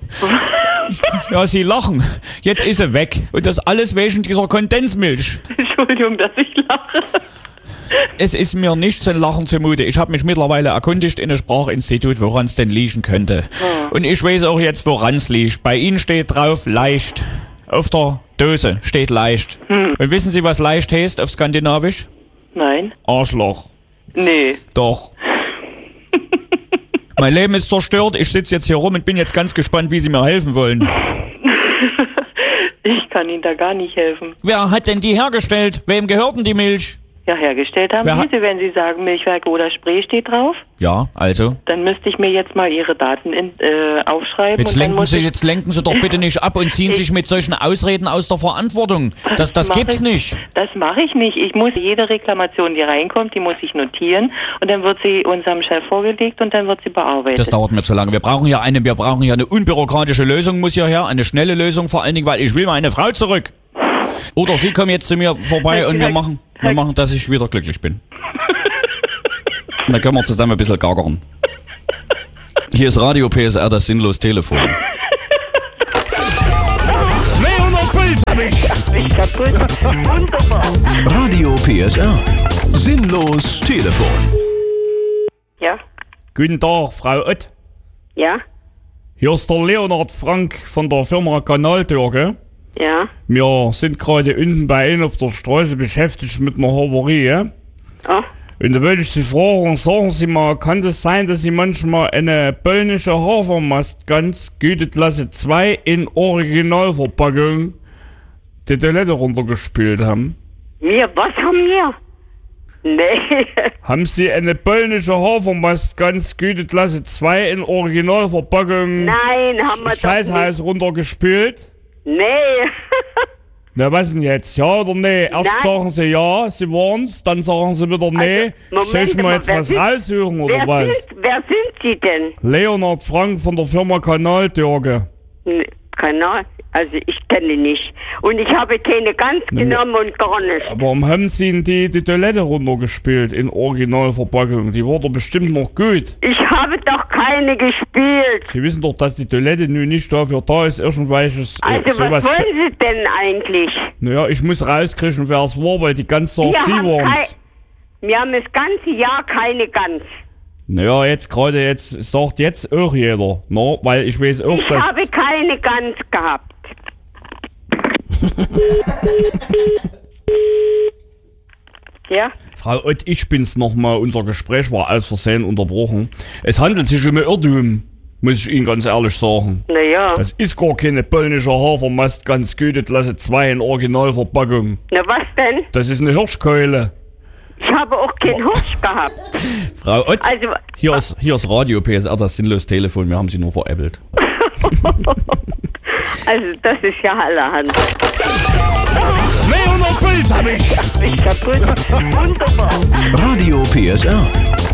Ja, sie lachen. Jetzt ist sie weg. Und das alles wegen dieser Kondensmilch. Entschuldigung, dass ich lache. Es ist mir nicht zum Lachen zumute. Ich habe mich mittlerweile erkundigt in einem Sprachinstitut, woran es denn liegen könnte. Und ich weiß auch jetzt, woran es liegt. Bei Ihnen steht drauf leicht. Auf der Dose steht leicht. Hm. Und wissen Sie, was leicht heißt auf Skandinavisch? Nein. Arschloch. Nee. Doch. Mein Leben ist zerstört. Ich sitze jetzt hier rum und bin jetzt ganz gespannt, wie Sie mir helfen wollen. Ich kann Ihnen da gar nicht helfen. Wer hat denn die hergestellt? Wem gehört denn die Milch? Ja, hergestellt haben Wer Sie hat- sie, wenn Sie sagen, Milchwerk oder Spree steht drauf. Ja, also. Dann müsste ich mir jetzt mal Ihre Daten in, äh, aufschreiben. Jetzt und dann lenken, muss Sie, ich, jetzt lenken Sie doch bitte nicht ab und ziehen sich mit solchen Ausreden aus der Verantwortung. Das, das mach gibt's ich, nicht. Das mache ich nicht. Ich muss jede Reklamation, die reinkommt, die muss ich notieren und dann wird sie unserem Chef vorgelegt und dann wird sie bearbeitet. Das dauert mir zu lange. Wir brauchen ja eine, wir brauchen ja eine unbürokratische Lösung, muss ja her. Eine schnelle Lösung vor allen Dingen, weil ich will meine Frau zurück. Oder Sie kommen jetzt zu mir vorbei und wir machen, wir machen, dass ich wieder glücklich bin. Und dann können wir zusammen ein bisschen gackern. Hier ist Radio P S R, das sinnlos Telefon. zweihundert Puls hab ich. Ich kaputt. Wunderbar. Radio P S R. Sinnlos Telefon. Ja, Guten Tag, Frau Ott. ja, Hier ist der Leonhard Frank von der Firma Kanaltürke. ja. Wir sind gerade unten bei Ihnen auf der Straße beschäftigt mit einer Havarie. Ja? Oh, Und da wollte ich Sie fragen, sagen Sie mal, kann es sein, dass Sie manchmal eine polnische Hafermastgans Güteklasse zwei in Originalverpackung die Toilette runtergespült haben? wir, was haben wir? Nee. Haben Sie eine polnische Hafermastgans Güteklasse zwei in Originalverpackung Nein, haben wir das doch Scheißhaus runtergespült? Nee. Na, was denn jetzt? Ja oder nee? Erst Nein. sagen Sie ja, Sie waren's, dann sagen Sie wieder nee. Also, Soll ich Moment mal mal, jetzt wer was sind- raussuchen oder wer, was? sind, wer sind Sie denn? Leonhard Frank von der Firma Kanaltürke. Nee, Kanal, also ich kenne nicht. Und ich habe keine Gans genommen und gar nicht. Warum haben Sie denn die, die Toilette runtergespült in Originalverpackung? Die war doch bestimmt noch gut. Ich habe doch keine gespielt. Sie wissen doch, dass die Toilette nun nicht dafür da ist, irgendwelches äh, Also sowas. was wollen Sie denn eigentlich? Naja, ich muss rauskriegen, wer es war, weil die Gans sagt, Wir Sie haben, waren's. kei- wir haben das ganze Jahr keine Gans. Naja, jetzt gerade jetzt sagt jetzt auch jeder, no? Weil ich weiß auch, Ich dass... habe keine Gans gehabt. Ja? Frau Ott, ich bin's nochmal. Unser Gespräch war aus Versehen unterbrochen. Es handelt sich um ein Irrtum, muss ich Ihnen ganz ehrlich sagen. Naja. Das ist gar keine polnische Hafermast, ganz Güteklasse zwei in Originalverpackung. Na was denn? Das ist eine Hirschkeule. Ich habe auch keinen Hirsch gehabt. Frau Ott, Also, hier ist, hier ist Radio P S R, das sinnlos Telefon. Wir haben Sie nur veräppelt. also das ist ja allerhand. zweihundert Puls hab ich. Ich kaputt. Wunderbar. Radio P S R.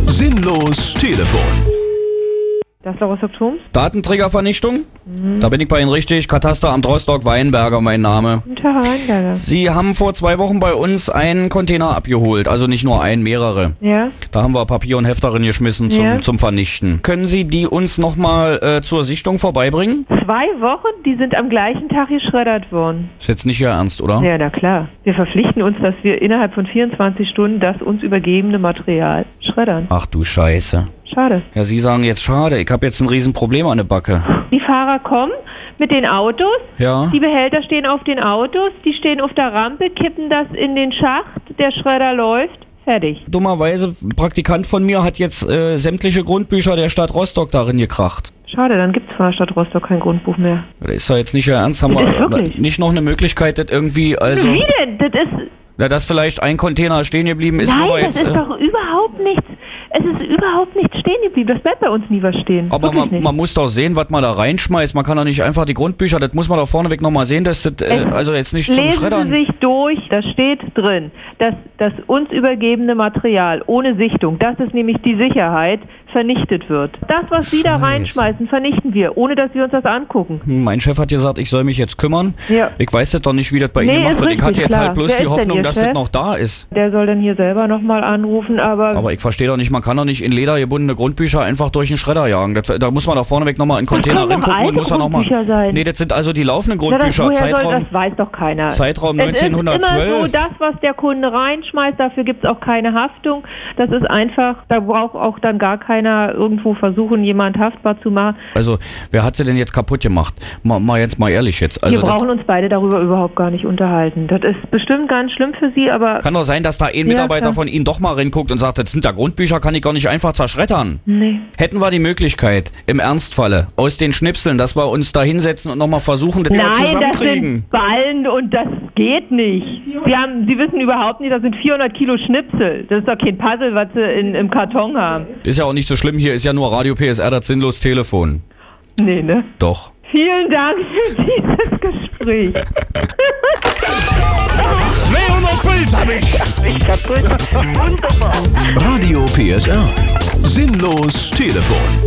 Sinnlos Telefon. Das ist der Rostock-Turms? Datenträgervernichtung? Da bin ich bei Ihnen richtig. Katasteramt Rostock-Weinberger, mein Name. Guten Tag, Weinberger. Sie haben vor zwei Wochen bei uns einen Container abgeholt. Also nicht nur einen, mehrere. Ja? Da haben wir Papier und Heft darin geschmissen zum, Ja. zum Vernichten. Können Sie die uns nochmal äh, zur Sichtung vorbeibringen? Zwei Wochen, die sind am gleichen Tag geschreddert worden. Ist jetzt nicht Ihr Ernst, oder? Ja, na klar. Wir verpflichten uns, dass wir innerhalb von vierundzwanzig Stunden das uns übergebene Material schreddern. Ach du Scheiße. Schade. Ja, Sie sagen jetzt schade. Ich habe jetzt ein Riesenproblem an der Backe. Die Fahrer kommen mit den Autos. Ja. Die Behälter stehen auf den Autos. Die stehen auf der Rampe, kippen das in den Schacht. Der Schredder läuft. Fertig. Dummerweise, ein Praktikant von mir hat jetzt äh, sämtliche Grundbücher der Stadt Rostock darin gekracht. Schade, dann gibt es von der Stadt Rostock kein Grundbuch mehr. Das ist ja jetzt nicht Ihr Ernst. Haben Das ist wir wirklich. nicht noch eine Möglichkeit, das irgendwie, also... Wie denn? Das ist... Na, dass vielleicht ein Container stehen geblieben ist, Nein, wo wir das jetzt... ist Äh, doch überhaupt nichts. Es ist überhaupt nichts stehen geblieben. Das bleibt bei uns nie was stehen. aber Wirklich man, nicht. man muss doch sehen, was man da reinschmeißt. Man kann doch nicht einfach die Grundbücher, das muss man doch vorneweg nochmal sehen, dass das, äh, Es- also jetzt nicht zum Lesen Schreddern... Sie sich durch, da steht drin, dass das uns übergebene Material ohne Sichtung, das ist nämlich die Sicherheit, vernichtet wird. Das, was Sie da Scheiße. reinschmeißen, vernichten wir, ohne dass wir uns das angucken. Hm, Mein Chef hat gesagt, ich soll mich jetzt kümmern. Ja. Ich weiß das doch nicht, wie das bei Ihnen Nee, gemacht ist wird. Ich hatte richtig, jetzt klar. halt bloß Wer die ist denn Hoffnung, Ihr dass Chef? das noch da ist. Der soll dann hier selber nochmal anrufen, aber... Aber ich verstehe doch nicht, man kann doch nicht in Leder gebundene Grundbücher einfach durch den Schredder jagen. Das, da muss man doch vorneweg nochmal in den Container können doch reingucken und alte muss ja nochmal... Grundbücher sein. Nee, das sind also die laufenden Na, das, Grundbücher. woher soll, Zeitraum... das weiß doch keiner. Zeitraum Es ist neunzehnhundertzwölf. immer so, das, was der Kunde reinschmeißt, dafür gibt es auch keine Haftung. Das ist einfach, da braucht auch dann gar keiner irgendwo versuchen, jemand haftbar zu machen. Also, wer hat sie denn jetzt kaputt gemacht? Mal, mal jetzt mal ehrlich jetzt. Also, Wir brauchen uns beide darüber überhaupt gar nicht unterhalten. Das ist bestimmt ganz schlimm für Sie, aber... kann doch sein, dass da ein Ja, Mitarbeiter klar. von Ihnen doch mal reinguckt und sagt, das sind da Grundbücher, kann kann ich gar nicht einfach zerschreddern. Nee. Hätten wir die Möglichkeit, im Ernstfalle, aus den Schnipseln, dass wir uns da hinsetzen und nochmal versuchen, das wieder Nein, das zusammenkriegen? sind Ballen und das geht nicht. Sie, haben, Sie wissen überhaupt nicht, das sind vierhundert Kilo Schnipsel. Das ist doch kein Puzzle, was Sie in, im Karton haben. Ist ja auch nicht so schlimm, hier ist ja nur Radio P S R, das sinnlos Telefon. Nee, ne? Doch. Vielen Dank für dieses Gespräch. zweihundert Puls hab ich. Ich kaputt. Wunderbar. Radio P S R. Sinnlos Telefon.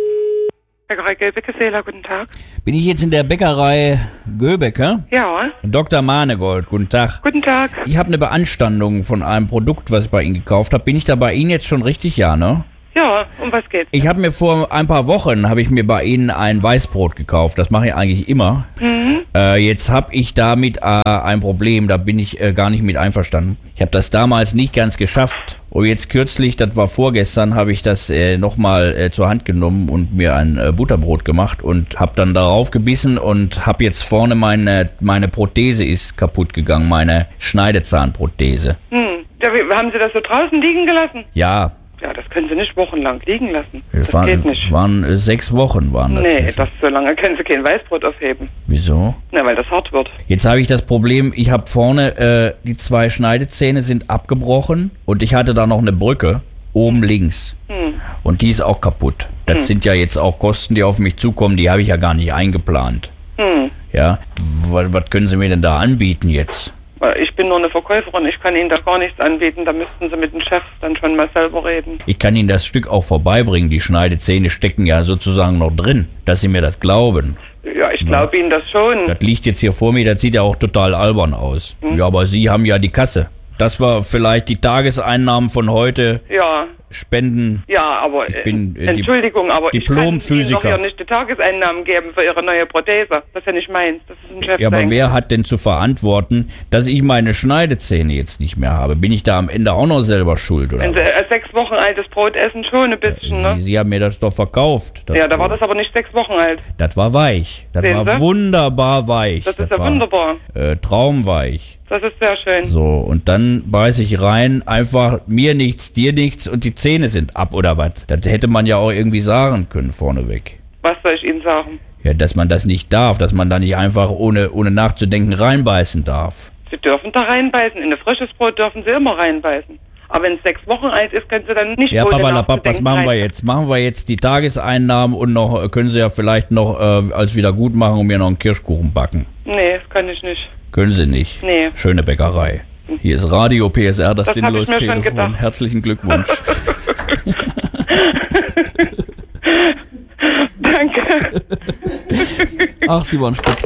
Bäckerei Göbecke-Seeler, guten Tag. Bin ich jetzt in der Bäckerei Göbecke? Ja. Doktor Mahnegold, guten Tag. Guten Tag. Ich habe eine Beanstandung von einem Produkt, was ich bei Ihnen gekauft habe. Bin ich da bei Ihnen jetzt schon richtig? Ja, ne? Ja, um was geht's? Ich habe mir vor ein paar Wochen, habe ich mir bei Ihnen ein Weißbrot gekauft. Das mache ich eigentlich immer. Mhm. Äh, jetzt habe ich damit äh, ein Problem, da bin ich äh, gar nicht mit einverstanden. Ich habe das damals nicht ganz geschafft. Und jetzt kürzlich, das war vorgestern, habe ich das äh, nochmal äh, zur Hand genommen und mir ein äh, Butterbrot gemacht und habe dann darauf gebissen und habe jetzt vorne meine, meine Prothese ist kaputt gegangen, meine Schneidezahnprothese. Hm. Ja, wie, haben Sie das so draußen liegen gelassen? Ja. Ja, das können Sie nicht wochenlang liegen lassen. Das waren, geht nicht. waren äh, sechs Wochen waren das. Nee, das so lange können Sie kein Weißbrot aufheben. Wieso? Na, weil das hart wird. Jetzt habe ich das Problem, ich habe vorne, äh, die zwei Schneidezähne sind abgebrochen und ich hatte da noch eine Brücke oben hm. links. Hm. Und die ist auch kaputt. Das hm. sind ja jetzt auch Kosten, die auf mich zukommen, die habe ich ja gar nicht eingeplant. Hm. Ja, was, was können Sie mir denn da anbieten jetzt? Ich bin nur eine Verkäuferin, ich kann Ihnen da gar nichts anbieten, da müssten Sie mit dem Chef dann schon mal selber reden. Ich kann Ihnen das Stück auch vorbeibringen, die Schneidezähne stecken ja sozusagen noch drin, dass Sie mir das glauben. Ja, ich glaube Ihnen das schon. Das liegt jetzt hier vor mir, das sieht ja auch total albern aus. Hm. Ja, aber Sie haben ja die Kasse. Das war vielleicht die Tageseinnahmen von heute. Ja. Spenden. Ja, aber ich bin, äh, Entschuldigung, aber Diplomphysiker. Ich kann Ihnen doch ja nicht die Tageseinnahmen geben für Ihre neue Prothese. Das ist ja nicht meins. Das ist ein Chef. Ja, aber wer hat denn zu verantworten, dass ich meine Schneidezähne jetzt nicht mehr habe? Bin ich da am Ende auch noch selber schuld, oder? Wenn Sie äh, sechs Wochen altes Brot essen, schon ein bisschen, ja, ne? Sie, Sie haben mir das doch verkauft. Das ja, da war das aber nicht sechs Wochen alt. Das war weich. Das Sehen war Sie? wunderbar weich. Das, das ist das ja war, wunderbar. Äh, traumweich. Das ist sehr schön. So, und dann beiß ich rein, einfach mir nichts, dir nichts und die Zähne sind ab, oder was? Das hätte man ja auch irgendwie sagen können, vorneweg. Was soll ich Ihnen sagen? Ja, dass man das nicht darf, dass man da nicht einfach ohne, ohne nachzudenken reinbeißen darf. Sie dürfen da reinbeißen. In ein frisches Brot dürfen Sie immer reinbeißen. Aber wenn es sechs Wochen alt ist, können Sie dann nicht Ja, ohne Papalapap, was machen wir rein. jetzt? Machen wir jetzt die Tageseinnahmen und noch können Sie ja vielleicht noch äh, als Wiedergutmachung und mir noch einen Kirschkuchen backen. Nee, das kann ich nicht. Können Sie nicht? Nee. Schöne Bäckerei. Hier ist Radio P S R, das, das sinnlos Telefon. Herzlichen Glückwunsch. Danke. Ach, Sie waren spitze.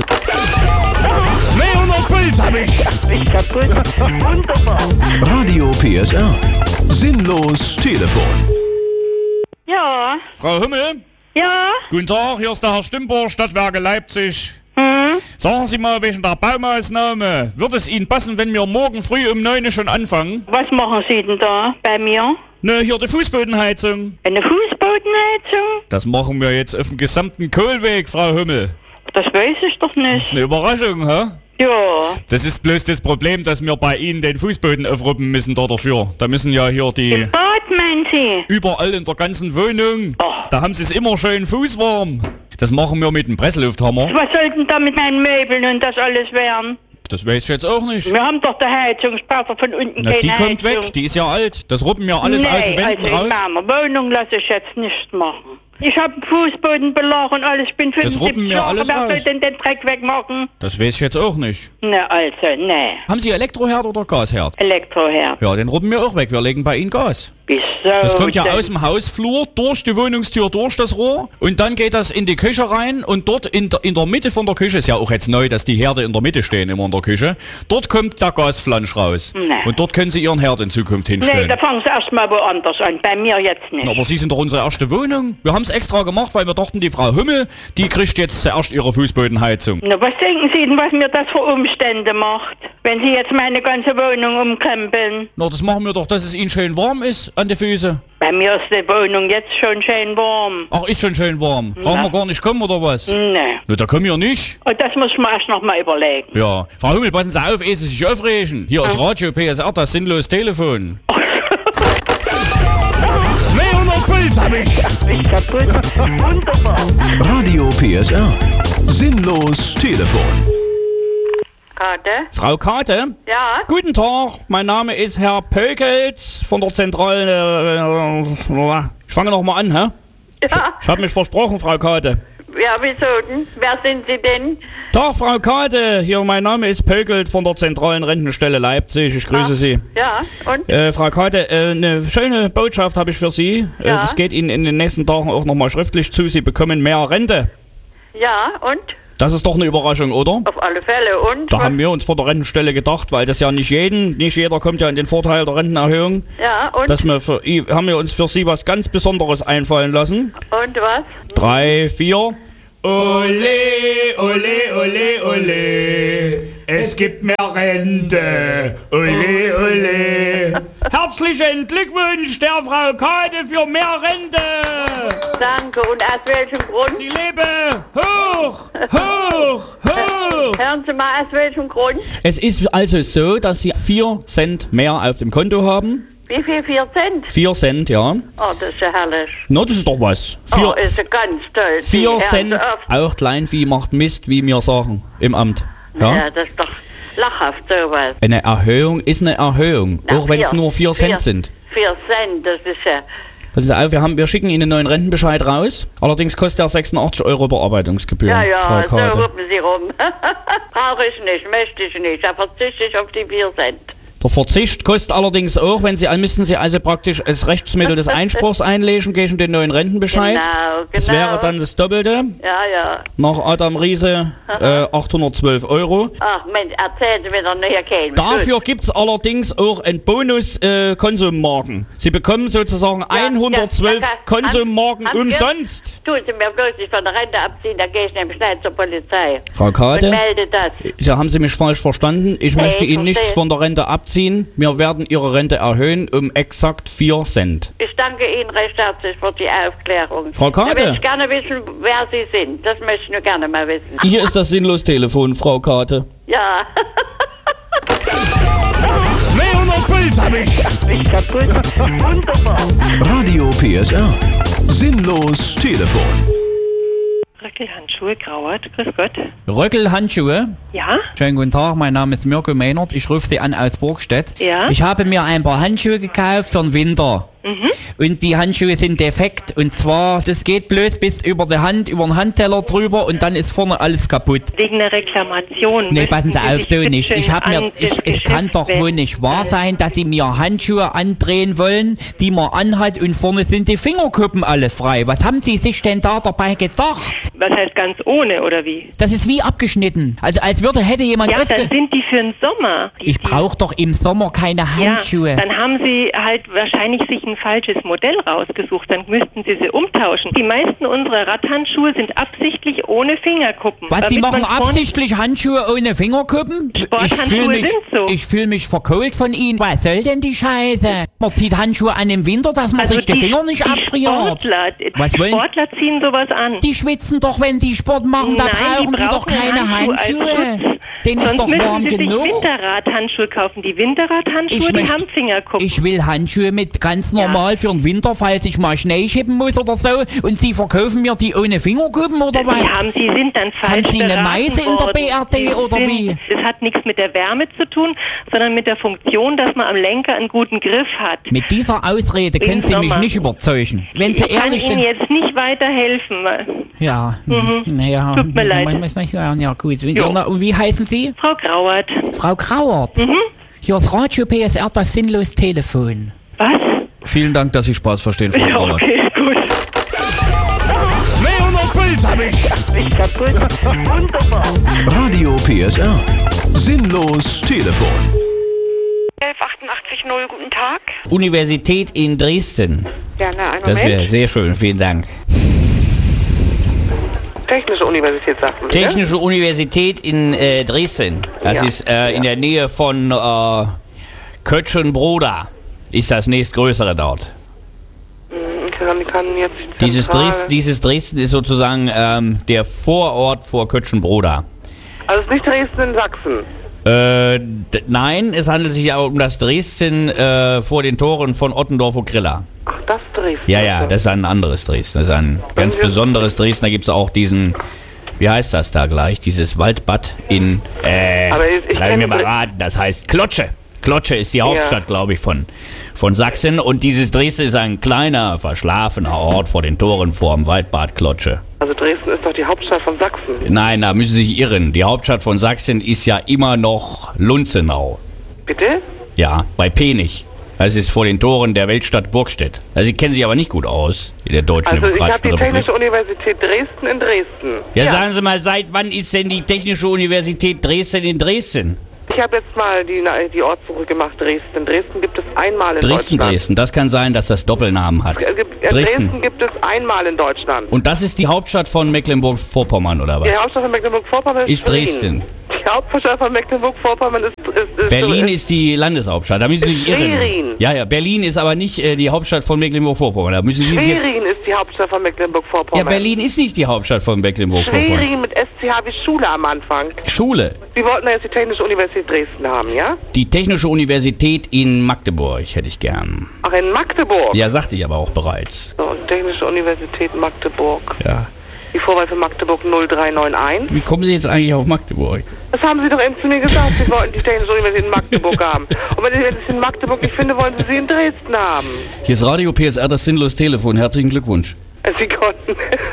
zweihundert Puls hab ich. Ich kaputt. Wunderbar. Radio P S R. Sinnlos Telefon. Ja. Frau Hümmel? Ja. Guten Tag, hier ist der Herr Stimper, Stadtwerke Leipzig. Hm? Sagen Sie mal wegen der Baumaßnahme, wird es Ihnen passen, wenn wir morgen früh um neun schon anfangen? Was machen Sie denn da bei mir? Ne, hier die Fußbodenheizung. Eine Fußbodenheizung? Das machen wir jetzt auf dem gesamten Kohlweg, Frau Hümmel. Das weiß ich doch Das nicht. ist eine Überraschung, hä? Ja. Das ist bloß das Problem, dass wir bei Ihnen den Fußboden aufruppen müssen da dafür. Da müssen ja hier die... Im Bad, meinen Sie? Überall in der ganzen Wohnung. Oh. Da haben Sie es immer schön fußwarm. Das machen wir mit dem Presslufthammer. Was soll denn da mit meinen Möbeln und das alles werden? Das weiß ich jetzt auch nicht. Wir haben doch die Heizungspartner von unten Na, keine die kommt Heizung. weg, die ist ja alt. Das ruppen wir alles nee, aus den Wänden also raus. in meiner Wohnung lasse ich jetzt nicht machen. Ich habe Fußbodenbelag und alles. Ich bin Das ruppen fünfundsiebzig wir Jahre. alles Wer raus. soll denn den Dreck wegmachen? Das weiß ich jetzt auch nicht. Ne, also, ne. Haben Sie Elektroherd oder Gasherd? Elektroherd. Ja, den ruppen wir auch weg. Wir legen bei Ihnen Gas. Wieso? Das kommt ja denn? aus dem Hausflur, durch die Wohnungstür, durch das Rohr. Und dann geht das in die Küche rein. Und dort in der, in der Mitte von der Küche, ist ja auch jetzt neu, dass die Herde in der Mitte stehen, immer in der Küche. Dort kommt der Gasflansch raus. Nee. Und dort können Sie Ihren Herd in Zukunft Nee, hinstellen. da fangen Sie erstmal woanders an. Bei mir jetzt nicht. Na, aber Sie sind doch unsere erste Wohnung. Wir haben es extra gemacht, weil wir dachten, die Frau Hümmel, die kriegt jetzt zuerst ihre Fußbodenheizung. Na, was denken Sie denn, was mir das für Umstände macht, wenn Sie jetzt meine ganze Wohnung umkrempeln? Na, das machen wir doch, dass es Ihnen schön warm ist an den Füßen. Bei mir ist die Wohnung jetzt schon schön warm. Ach, ist schon schön warm. Brauchen Na. wir gar nicht kommen, oder was? Nee. Na, da kommen wir nicht. Und das muss man erst noch mal überlegen. Ja. Frau Hümmel, passen Sie auf, ehe Sie sich aufregen. Hier ist Radio P S R, das sinnlos Telefon. Puls hab ich. Nicht kaputt. Wunderbar. Radio P S R. Sinnlos Telefon. Kate? Frau Kate? Ja? Guten Tag, mein Name ist Herr Pökelt von der Zentrale. Äh, ich fange noch mal an, hä? Ja. Ich, ich habe mich versprochen, Frau Kate. Ja, wieso denn? Wer sind Sie denn? Tag, Frau Kate. Hier, mein Name ist Pökelt von der Zentralen Rentenstelle Leipzig. Ich grüße Ah, Sie. Ja, und? Äh, Frau Kate, äh, eine schöne Botschaft habe ich für Sie. Äh, Ja. das geht Ihnen in den nächsten Tagen auch nochmal schriftlich zu. Sie bekommen mehr Rente. Ja, und? Das ist doch eine Überraschung, oder? Auf alle Fälle, und? Da haben wir uns vor der Rentenstelle gedacht, weil das ja nicht jeden, nicht jeder kommt ja in den Vorteil der Rentenerhöhung. Ja, und? Dass wir für, i- haben wir uns für Sie was ganz Besonderes einfallen lassen. Und was? Drei, vier. Ole, ole, ole, ole. Es gibt mehr Rente. Ole, ole. Herzlichen Glückwunsch der Frau Kade für mehr Rente. Danke, und aus welchem Grund? Sie lebe hoch, hoch, hoch. Hören Sie mal, aus welchem Grund? Es ist also so, dass Sie vier Cent mehr auf dem Konto haben. Wie viel? Vier Cent? Vier Cent, ja. Oh, das ist ja herrlich. Na, das ist doch was. Vier, Oh, ist ja ganz toll. Sie vier hören Cent, so oft. auch Kleinvieh macht Mist, wie wir sagen, im Amt. Ja, Ja? das ist doch lachhaft, sowas. Eine Erhöhung ist eine Erhöhung, Na, auch wenn es vier- nur vier Cent vier- sind. Vier Cent, das ist ja... Passen Sie auf, wir, haben, wir schicken Ihnen einen neuen Rentenbescheid raus. Allerdings kostet er sechsundachtzig Euro Bearbeitungsgebühr, Ja, ja, Frau so Kade. rufen Sie rum. Brauche ich nicht, möchte ich nicht. Da verzichte ich auf die vier Cent. Der Verzicht kostet allerdings auch, wenn Sie, müssen Sie also praktisch als Rechtsmittel des Einspruchs einlegen gegen den neuen Rentenbescheid. Genau, Das genau. wäre dann das Doppelte. Ja, ja. Nach Adam Riese äh, achthundertzwölf Euro. Ach Mensch, erzählen Sie mir doch nicht, Herr Kehl. Dafür gibt es allerdings auch einen Bonus-Konsummarken. Sie bekommen sozusagen hundertzwölf ja, Konsummarken haben- haben umsonst. Tun Sie mir bloß nicht von der Rente abziehen, da gehe ich nämlich schnell zur Polizei. Frau Kade? Und melde das. Ja, haben Sie mich falsch verstanden? Ich Nee, möchte ich Ihnen nichts verstehe. von der Rente abziehen. Wir werden Ihre Rente erhöhen um exakt vier Cent. Ich danke Ihnen recht herzlich für die Aufklärung. Frau Kade? Da will ich gerne wissen, wer Sie sind. Das möchte ich nur gerne mal wissen. Hier ist das Sinnlos-Telefon, Frau Kate. Ja. zweihundert Puls hab ich. Nicht kaputt. Wunderbar. Radio P S R. Sinnlos Telefon. Röckelhandschuhe, Grauert, grüß Gott. Röckelhandschuhe. Ja? Schönen guten Tag, mein Name ist Mirko Mehnert. Ich rufe Sie an aus Burgstedt. Ja? Ich habe mir ein paar Handschuhe gekauft für den Winter. Mhm. Und die Handschuhe sind defekt. Und zwar, das geht blöd bis über die Hand, über den Handteller drüber und dann ist vorne alles kaputt. Wegen einer Reklamation. Nee, passen Sie Möchten auf, sich so bitte nicht. Ich hab mir, an ich, das es kann doch Geschäft wohl nicht wahr sein, dass Sie mir Handschuhe andrehen wollen, die man anhat und vorne sind die Fingerkuppen alle frei. Was haben Sie sich denn da dabei gedacht? Was heißt ganz ohne, oder wie? Das ist wie abgeschnitten. Also als würde, hätte jemand Ja, aufge- dann sind die für den Sommer. Die, Ich brauche doch im Sommer keine Handschuhe. Ja, dann haben Sie halt wahrscheinlich sich ein falsches Modell rausgesucht. Dann müssten Sie sie umtauschen. Die meisten unserer Radhandschuhe sind absichtlich ohne Fingerkuppen. Was, Sie damit machen man vorne- absichtlich Handschuhe ohne Fingerkuppen? Ich Sporthandschuhe fühle mich, sind so. ich fühl mich verkohlt von Ihnen. Was soll denn die Scheiße? Man zieht Handschuhe an im Winter, dass man Also sich die, die- Finger nicht die abfriert. Sportler, Was die wollen- Sportler ziehen sowas an. Die schwitzen doch, wenn die Sport machen, da Nein, brauchen die, doch brauchen keine Handschuhe als Handschuhe. Schutz. Denen ist Sonst doch müssen warm Sie sich genug. Winterradhandschuhe kaufen. Die Winterradhandschuhe, Ich die möchte- haben Fingerkuppen. Ich will Handschuhe mit ganz normal für den Winter, falls ich mal Schnee schippen muss oder so. Und Sie verkaufen mir die ohne Fingerkuppen oder was? Die haben, Sie sind dann falsch Haben Sie eine beraten Meise in der worden. B R D Sie oder sind, wie? Das hat nichts mit der Wärme zu tun, sondern mit der Funktion, dass man am Lenker einen guten Griff hat. Mit dieser Ausrede können Sie mich Sommer. nicht überzeugen. Wenn Sie Ich kann ehrlich Ihnen sind. jetzt nicht weiterhelfen. Ja, Mhm. naja. Tut mir leid. Man muss man sagen, ja gut. Und, Jo. und wie heißen Sie? Frau Grauert. Frau Grauert. Mhm. Hier ist Radio P S R, das sinnlos Telefon. Was? Vielen Dank, dass Sie Spaß verstehen, Frau Ja, Grauert. okay, gut. zweihundert Puls hab ich. Nicht kaputt. Wunderbar. Radio P S R. Sinnlos Telefon. elf achtundachtzig null, guten Tag. Universität in Dresden. Gerne, einen Das wäre Moment. sehr schön, vielen Dank. Technische Universität, sagten Sie, Technische Universität in äh, Dresden. Das Ja. ist äh, in der Nähe von äh, Kötschenbroda. Ist das nächstgrößere dort. Hm, kann, kann jetzt Dieses, zentral- Dres dieses Dresden ist sozusagen ähm, der Vorort vor Kötschenbroda. Also es ist nicht Dresden in Sachsen. Äh, d- nein, es handelt sich ja um das Dresden äh, vor den Toren von Ottendorf und Grilla. Ach, das Dresden. Dresden. Ja, ja, das ist ein anderes Dresden. Das ist ein ganz besonderes Dresden. Da gibt es auch diesen, wie heißt das da gleich? Dieses Waldbad in, äh, Aber ich- ich lass kenn mir mal Dre- raten, das heißt Klotsche. Klotsche ist die Ja. Hauptstadt, glaube ich, von, von Sachsen. Und dieses Dresden ist ein kleiner, verschlafener Ort vor den Toren vor dem Waldbad Klotsche. Also Dresden ist doch die Hauptstadt von Sachsen. Nein, da müssen Sie sich irren. Die Hauptstadt von Sachsen ist ja immer noch Lunzenau. Bitte? Ja, bei Penich. Das ist vor den Toren der Weltstadt Burgstedt. Also Sie kennen sich aber nicht gut aus in der Deutschen Also ich habe Demokratischen die Republik. Technische Universität Dresden in Dresden. Ja, sagen Sie mal, seit wann ist denn die Technische Universität Dresden in Dresden? Ich habe jetzt mal die, die Ortssuche gemacht, Dresden. Dresden gibt es einmal in Dresden, Deutschland. Dresden. Das kann sein, dass das Doppelnamen hat. Äh, gibt- äh, Dresden. Dresden gibt es einmal in Deutschland. Und das ist die Hauptstadt von Mecklenburg-Vorpommern, oder was? Die Hauptstadt von Mecklenburg-Vorpommern ist, Ist Dresden. Schwerin. Die Hauptstadt von Mecklenburg-Vorpommern ist, ist, ist Berlin ist, ist die Landeshauptstadt. Da müssen Sie sich irren. Schwerin. Ja, ja. Berlin ist aber nicht äh, die Hauptstadt von Mecklenburg-Vorpommern. Da müssen Sie sich jetzt. Schwerin ist die Hauptstadt von Ja, Mecklenburg-Vorpommern. Berlin ist nicht die Hauptstadt von Mecklenburg-Vorpommern. Schwerin mit S C H wie Schule am Anfang. Schule. Sie wollten ja jetzt die Technische Universität Dresden haben, ja? Die Technische Universität in Magdeburg hätte ich gern. Ach, in Magdeburg? Ja, sagte ich aber auch bereits. So, und Technische Universität Magdeburg. Ja. Die Vorwahl für Magdeburg null drei neun eins. Wie kommen Sie jetzt eigentlich auf Magdeburg? Das haben Sie doch eben zu mir gesagt. Sie wollten die Technische Universität in Magdeburg haben. Und wenn Sie es in Magdeburg nicht finden, wollen Sie sie in Dresden haben. Hier ist Radio P S R, das sinnlos Telefon. Herzlichen Glückwunsch. Äh, Sie konnten.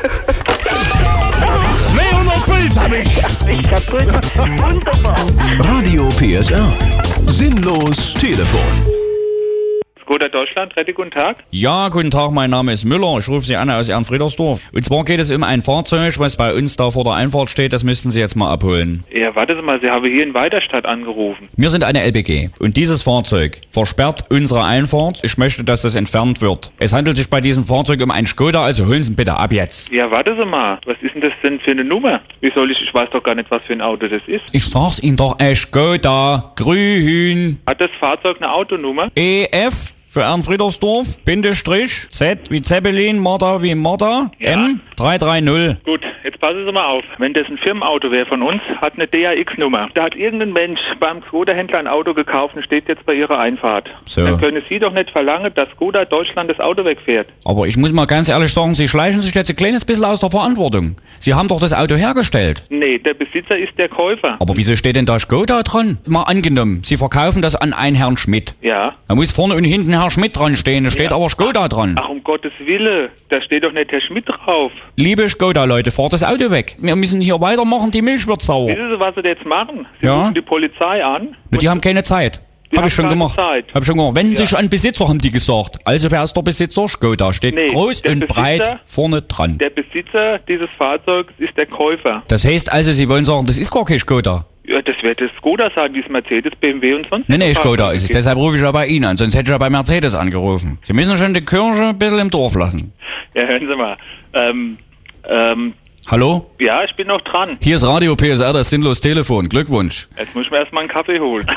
zweihundert Bild hab ich. Ich kaputt. Wunderbar. Radio P S R. Sinnlos Telefon. Skoda Deutschland, Rette, guten Tag. Ja, guten Tag, mein Name ist Müller. Ich rufe Sie an aus Ehrenfriedersdorf. Und zwar geht es um ein Fahrzeug, was bei uns da vor der Einfahrt steht. Das müssten Sie jetzt mal abholen. Ja, warten Sie mal, Sie haben hier in Weiterstadt angerufen. Wir sind eine L B G. Und dieses Fahrzeug versperrt unsere Einfahrt. Ich möchte, dass das entfernt wird. Es handelt sich bei diesem Fahrzeug um ein Skoda, also holen Sie ihn bitte ab jetzt. Ja, warten Sie mal, was ist denn das denn für eine Nummer? Wie soll ich, ich weiß doch gar nicht, was für ein Auto das ist. Ich sag's Ihnen doch, ein Skoda, grün. Hat das Fahrzeug eine Autonummer? E F für Ehrenfriedersdorf, Bindestrich, Z wie Zeppelin, Martha wie Martha, M drei drei null. Gut, jetzt passen Sie mal auf. Wenn das ein Firmenauto wäre von uns, hat eine D A X-Nummer. Da hat irgendein Mensch beim Skoda-Händler ein Auto gekauft und steht jetzt bei Ihrer Einfahrt. So. Dann können Sie doch nicht verlangen, dass Skoda Deutschland das Auto wegfährt. Aber ich muss mal ganz ehrlich sagen, Sie schleichen sich jetzt ein kleines bisschen aus der Verantwortung. Sie haben doch das Auto hergestellt. Nee, der Besitzer ist der Käufer. Aber wieso steht denn da Skoda dran? Mal angenommen, Sie verkaufen das an einen Herrn Schmidt. Ja. Da muss vorne und hinten Herr Schmidt dran stehen, da steht Ja. aber Skoda dran. Ach, um Gottes Willen, da steht doch nicht Herr Schmidt drauf. Liebe Skoda-Leute, fahrt das Auto weg. Wir müssen hier weitermachen, die Milch wird sauer. Wissen Sie, was Sie jetzt machen? Sie Ja. rufen die Polizei an. Nur die haben keine Zeit. Die Hab haben ich schon keine gemacht. Zeit. Hab ich schon gemacht. Wenden Ja. sich an Besitzer, haben die gesagt. Also wer ist der Besitzer? Skoda. Steht Nee, groß der und Besitzer- breit vorne dran. Der Besitzer dieses Fahrzeugs ist der Käufer. Das heißt also, Sie wollen sagen, das ist gar kein Skoda. Ja, das wird das Skoda sein, wie es Mercedes, B M W und sonst. Nee, nee, was Skoda ist es. gibt. Deshalb rufe ich ja bei Ihnen an. Sonst hätte ich ja bei Mercedes angerufen. Sie müssen schon die Kirche ein bisschen im Dorf lassen. Ja, hören Sie mal. Ähm, ähm, Hallo? ja, ich bin noch dran. Hier ist Radio P S R, das sinnlos Telefon. Glückwunsch. Jetzt muss ich mir erstmal einen Kaffee holen.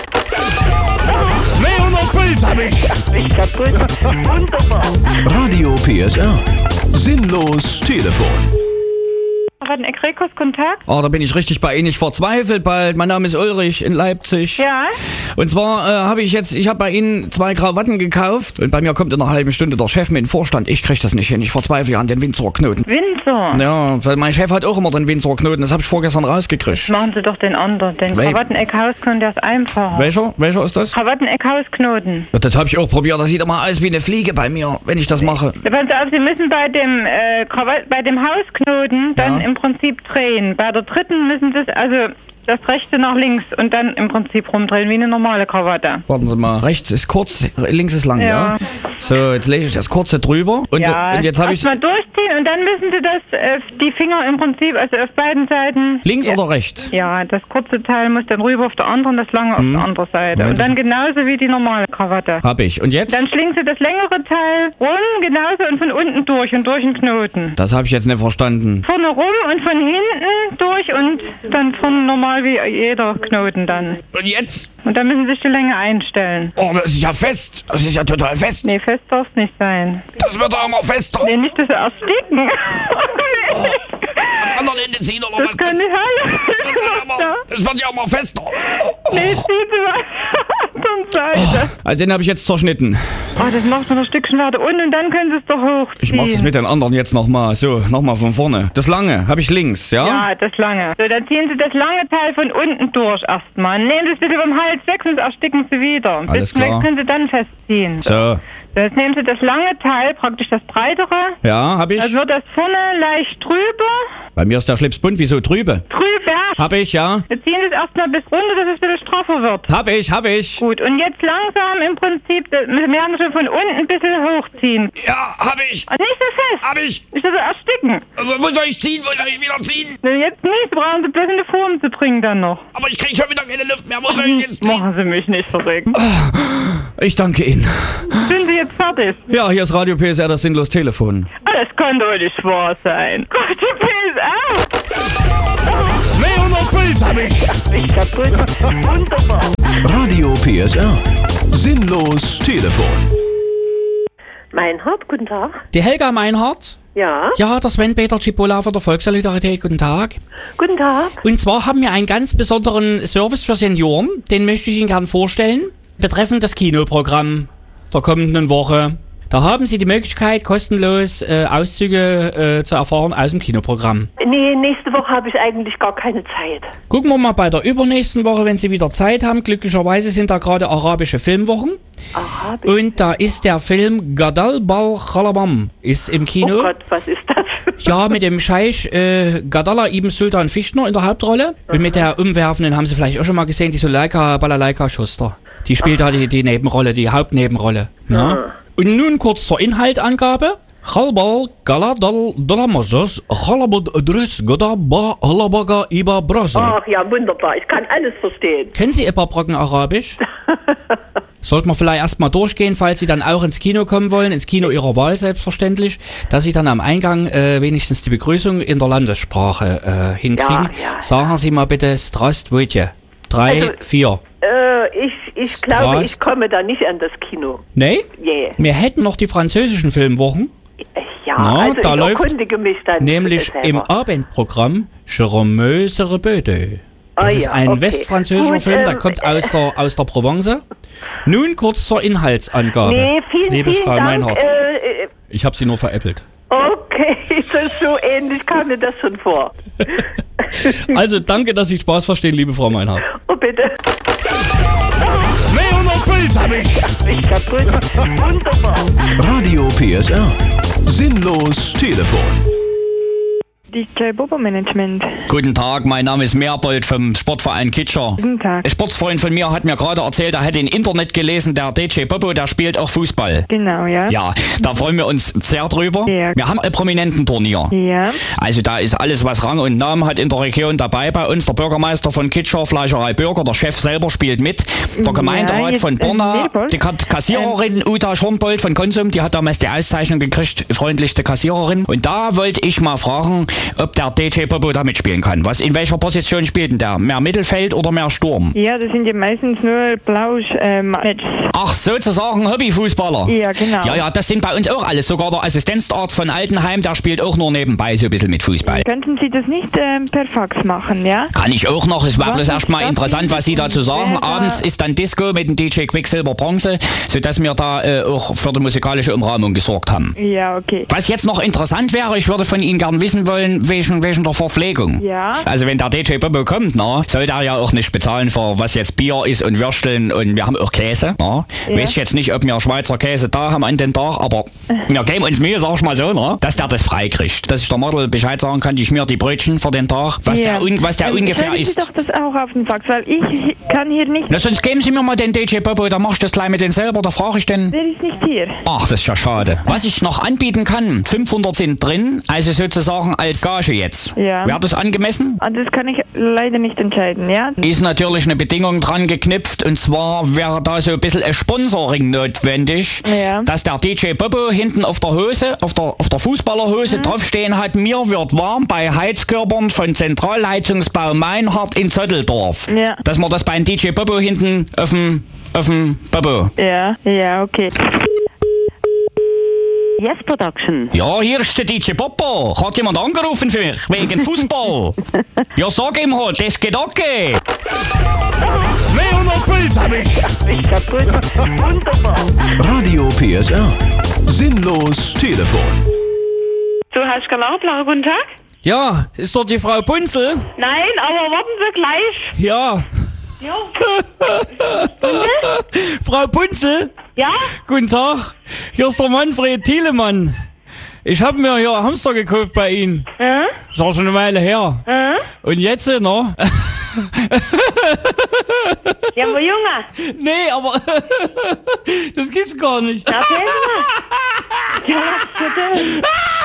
zweihundert Bild hab ich. Ich kaputt. Wunderbar. Radio P S R. Sinnlos Telefon. Hatten Ekrekos Kontakt? Oh, da bin ich richtig bei Ihnen. Ich verzweifle bald. Mein Name ist Ulrich in Leipzig. Ja. Und zwar äh, habe ich jetzt, ich habe bei Ihnen zwei Krawatten gekauft und bei mir kommt in einer halben Stunde der Chef mit dem Vorstand. Ich kriege das nicht hin. Ich verzweifle an den Windsorer Knoten. Windsor? Ja, weil mein Chef hat auch immer den Windsorer Knoten. Das habe ich vorgestern rausgekriegt. Machen Sie doch den anderen. Den Wel- Krawatteneck-Hausknoten, der ist einfacher. Welcher? Welcher ist das? Krawatteneck-Hausknoten. Ja, das habe ich auch probiert. Das sieht immer aus wie eine Fliege bei mir, wenn ich das mache. Ja, passen Sie auf, Sie müssen bei dem, äh, Krawat bei dem Hausknoten dann Ja. im Prinzip drehen. Bei der dritten müssen Sie, also das rechte nach links und dann im Prinzip rumdrehen, wie eine normale Krawatte. Warten Sie mal. Rechts ist kurz, links ist lang, ja? Ja. So, jetzt lege ich das kurze drüber. Und, ja, und jetzt habe ich... erst mal durchziehen und dann müssen Sie das, äh, die Finger im Prinzip, also auf beiden Seiten. Links ja. oder rechts? Ja, das kurze Teil muss dann rüber auf der anderen, das lange auf Hm. der anderen Seite. Ja, Und das- dann genauso wie die normale Krawatte. Hab ich. Und jetzt? Dann schlingen Sie das längere Teil rum, genauso und von unten durch und durch den Knoten. Das habe ich jetzt nicht verstanden. Vorne rum und von hinten durch und dann vorne normal wie jeder Knoten dann. Und jetzt? Und dann müssen Sie sich die Länge einstellen. Oh, das ist ja fest. Das ist ja total fest. Nee, fest darf es nicht sein. Das wird doch immer fester. Nee, nicht, dass Sie ersticken. Oh. Am anderen Ende ziehen oder Das was? kann nicht sein. Das wird ja immer fester. Nee, ziehen Sie mal auf der anderen Seite. Also den habe ich jetzt zerschnitten. Oh, das macht man ein Stückchen weiter unten und dann können Sie es doch hochziehen. Ich mach das mit den anderen jetzt nochmal. So, nochmal von vorne. Das lange habe ich links, ja? Ja, das lange. So, dann ziehen Sie das lange Teil von unten durch erstmal. Nehmen Sie es bitte vom Hals weg, sonst ersticken Sie wieder. Ein Alles bisschen klar. weg können Sie dann festziehen. So. So, jetzt nehmen Sie das lange Teil, praktisch das breitere. Ja, hab ich. Dann wird das vorne leicht trübe. Bei mir ist der Schlips bunt, wieso trübe? Trübe, ja. Hab ich, ja. Wir ziehen es erstmal bis runter, dass es ein bisschen straffer wird. Hab ich, hab ich. Gut, und jetzt langsam im Prinzip, das- wir werden schon von unten ein bisschen hochziehen. Ja, hab ich. Also nicht so fest. Hab ich. Nicht so ersticken. Wo soll ich ziehen? Wo soll ich wieder ziehen? Na, jetzt nicht, Sie brauchen Sie bloß in die Form zu bringen dann noch. Aber ich krieg schon wieder keine Luft mehr. Wo soll ich jetzt ziehen? Machen Sie mich nicht verregen. Ich danke Ihnen. Sind Sie jetzt fertig? Ja, hier ist Radio P S R, das sinnlos Telefon. Ah, das kann doch nicht wahr sein. Gott, die P S R! zweihundert Puls hab ich. Ich kaputt. Wunderbar. Radio P S R. Sinnlos Telefon. Meinhard, guten Tag. Die Helga Meinhardt? Ja. Ja, der Sven Peter Cipolla von der Volkssolidarität, guten Tag. Guten Tag. Und zwar haben wir einen ganz besonderen Service für Senioren, den möchte ich Ihnen gern vorstellen, betreffend das Kinoprogramm der kommenden Woche. Da haben Sie die Möglichkeit, kostenlos äh, Auszüge äh, zu erfahren aus dem Kinoprogramm. Nee, nächste Woche habe ich eigentlich gar keine Zeit. Gucken wir mal bei der übernächsten Woche, wenn Sie wieder Zeit haben. Glücklicherweise sind da gerade arabische Filmwochen. Arabisch. Und da ist der Film Gadal Bal Khalabam ist im Kino. Oh Gott, was ist das? Ja, mit dem Scheich äh, Gadalla Ibn Sultan Fichtner in der Hauptrolle. Und mit der umwerfenden, haben Sie vielleicht auch schon mal gesehen, die Suleika Balalaika Schuster. Die spielt da die, die Nebenrolle, die Hauptnebenrolle. Ja. Und nun kurz zur Inhaltangabe. Khalbal Galadal Dramazas Khalabad Adres Gadaba Alabaga Iba Brasa. Ach ja, wunderbar. Ich kann alles verstehen. Kennen Sie ein paar Brocken Arabisch? Sollten wir vielleicht erstmal durchgehen, falls Sie dann auch ins Kino kommen wollen, ins Kino Ihrer Wahl selbstverständlich, dass Sie dann am Eingang äh, wenigstens die Begrüßung in der Landessprache äh, hinkriegen. Ja, ja. Sagen Sie mal bitte Strastwojtje. Drei, Also, vier. Äh, ich ich glaube, Was? ich komme da nicht an das Kino. Nee? Yeah. Wir hätten noch die französischen Filmwochen. Ja, Na, also da ich läuft erkundige mich dann nämlich selber. im Abendprogramm Jérôme Serebede. Das Ah, ist ja, ein okay. westfranzösischer Gut, Film, der ähm, kommt aus der, aus der Provence. Nun kurz zur Inhaltsangabe. Nee, vielen, Liebe vielen Frau Dank. Meinhardt, Äh, äh, ich habe Sie nur veräppelt. okay, das ist so ähnlich kam mir das schon vor. Also danke, dass Sie Spaß verstehen, liebe Frau Meinhardt. Oh, bitte. zweihundert Puls hab ich. Ich kaputt. Wunderbar. Radio P S R. Sinnlos Telefon. D J Bobo Management. Guten Tag, mein Name ist Merbold vom Sportverein Kitscher. Guten Tag. Ein Sportsfreund von mir hat mir gerade erzählt, er hätte im Internet gelesen, der D J Bobo, der spielt auch Fußball. Genau, ja. Ja, da freuen wir uns sehr drüber. Ja. Wir haben ein Prominententurnier. Ja. Also da ist alles, was Rang und Namen hat in der Region dabei bei uns. Der Bürgermeister von Kitscher, Fleischerei Bürger, der Chef selber spielt mit. Der Gemeinderat jetzt, von äh, Borna, Leopold? die Kat- Kassiererin Uta Schornbold von Konsum, die hat damals die Auszeichnung gekriegt, freundlichste Kassiererin. Und da wollte ich mal fragen, ob der D J Bobo da mitspielen kann. Was, in welcher Position spielt denn der? Mehr Mittelfeld oder mehr Sturm? Ja, das sind ja meistens nur Blausch-Matches. Ach, sozusagen Hobbyfußballer. Ja, genau. Ja, ja, das sind bei uns auch alles. Sogar der Assistenzarzt von Altenheim, der spielt auch nur nebenbei so ein bisschen mit Fußball. Könnten Sie das nicht ähm, per Fax machen, ja? Kann ich auch noch. Es war Was bloß ist erstmal das? interessant, was Sie dazu sagen. Wer da- Abends ist dann Disco mit dem D J Quicksilver Bronze, sodass wir da äh, auch für die musikalische Umrahmung gesorgt haben. Ja, okay. Was jetzt noch interessant wäre, ich würde von Ihnen gern wissen wollen, wegen, wegen der Verpflegung. Ja. Also wenn der D J Bobo kommt, na, soll der ja auch nicht bezahlen für was jetzt Bier ist und Würsteln und wir haben auch Käse. Na. Ja. Weiß ich jetzt nicht, ob wir Schweizer Käse da haben an den Tag, aber wir geben uns Mühe, sag ich mal so, na, dass der das freikriegt. Dass ich der Model Bescheid sagen kann, ich schmier die Brötchen für den Tag, was ja. der, un, was der Dann ungefähr stellen Sie ist. doch das auch auf den Fax, weil ich kann hier nicht... Na, sonst geben Sie mir mal den D J Bobo, da mach ich das gleich mit den selber, da frage ich den. Der ist nicht hier. Ach, das ist ja schade. Was ich noch anbieten kann, fünfhundert sind drin, also sozusagen als Gage jetzt. Ja. Wäre das angemessen? Ah, das kann ich leider nicht entscheiden, ja? Ist natürlich eine Bedingung dran geknüpft und zwar wäre da so ein bisschen ein Sponsoring notwendig, Ja. dass der D J Bobo hinten auf der Hose, auf der, auf der Fußballerhose Mhm. draufstehen hat, mir wird warm bei Heizkörpern von Zentralheizungsbau Meinhardt in Zötteldorf. Ja. Dass man das beim D J Bobo hinten auf dem, auf dem Bobo. Ja, ja, okay. Yes Production. Ja, hier ist der D J Bobo. Hat jemand angerufen für mich, wegen Fußball? Ja, sag ihm halt, das geht okay. zweihundert Puls hab ich. kaputt. Wunderbar. Radio P S R. Sinnlos Telefon. Du hast Kanalplache, guten Tag? Ja, ist dort die Frau Punzel? Nein, aber warten Sie gleich. Ja. Ja. Frau Punzel? Ja? Guten Tag. Hier ist der Manfred Thielemann. Ich habe mir hier Hamster gekauft bei Ihnen. Ja? Ist auch schon eine Weile her. Ja? Und jetzt, ne? Ja, aber Junge. Nee, aber das gibt's gar nicht. Na, erzähl mal. Ja, was ist denn?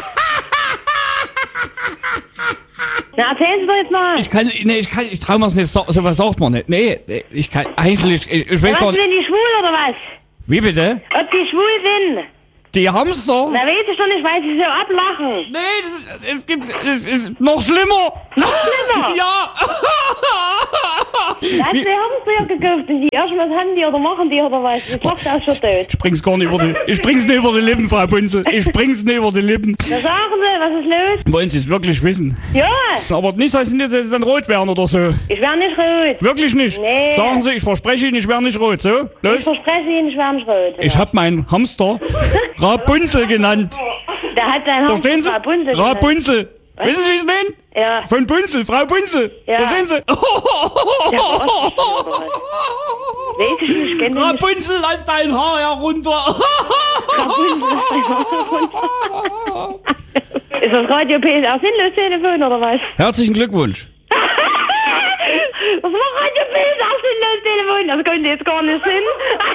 Na, erzählen Sie doch jetzt mal. Ich kann, nee, ich kann, ich trau mir's nicht, so, sowas sagt man nicht. Nee, ich kann, eigentlich, ich, ich weiß Ja, gar was, nicht. sind die schwul oder was? Wie bitte? Ob die schwul sind? Die Hamster? Na, weiß ich doch nicht, weil sie so ablachen. Nee, das, es gibt, es ist noch schlimmer. Noch schlimmer? Ja. Was, wir haben es früher gekauft. Die erst was haben die oder machen die oder was? Die Tochter ist schon tot. Ich bring's gar nicht über die, ich bring's nicht über die Lippen, Frau Punzel. Ich bring's nicht über die Lippen. Na, sagen Sie, was ist los? Wollen Sie es wirklich wissen? Ja. Aber nicht, dass Sie nicht dass Sie dann rot werden oder so. Ich werde nicht rot. Wirklich nicht? Nee. Sagen Sie, ich verspreche Ihnen, ich werde nicht rot, so? Los? Ich verspreche Ihnen, ich werde nicht rot. Ich hab meinen Hamster Rapunzel genannt. Der hat seinen Verstehen Sie? Hamster Rapunzel genannt. Rapunzel. Was? Wissen Sie, wie ich es meine? Ja. Von Punzel, Frau Punzel. Ja. Verstehen Sie? Ja, weiß ich nicht, kenn ich nicht. Rapunzel, lass dein Haar herunter. Rapunzel, lass dein Haar herunter. Ist das Radio P S R sinnlos Telefon oder was? Herzlichen Glückwunsch. Das war Radio P S R sinnlos Telefon. Das könnte jetzt gar nicht hin.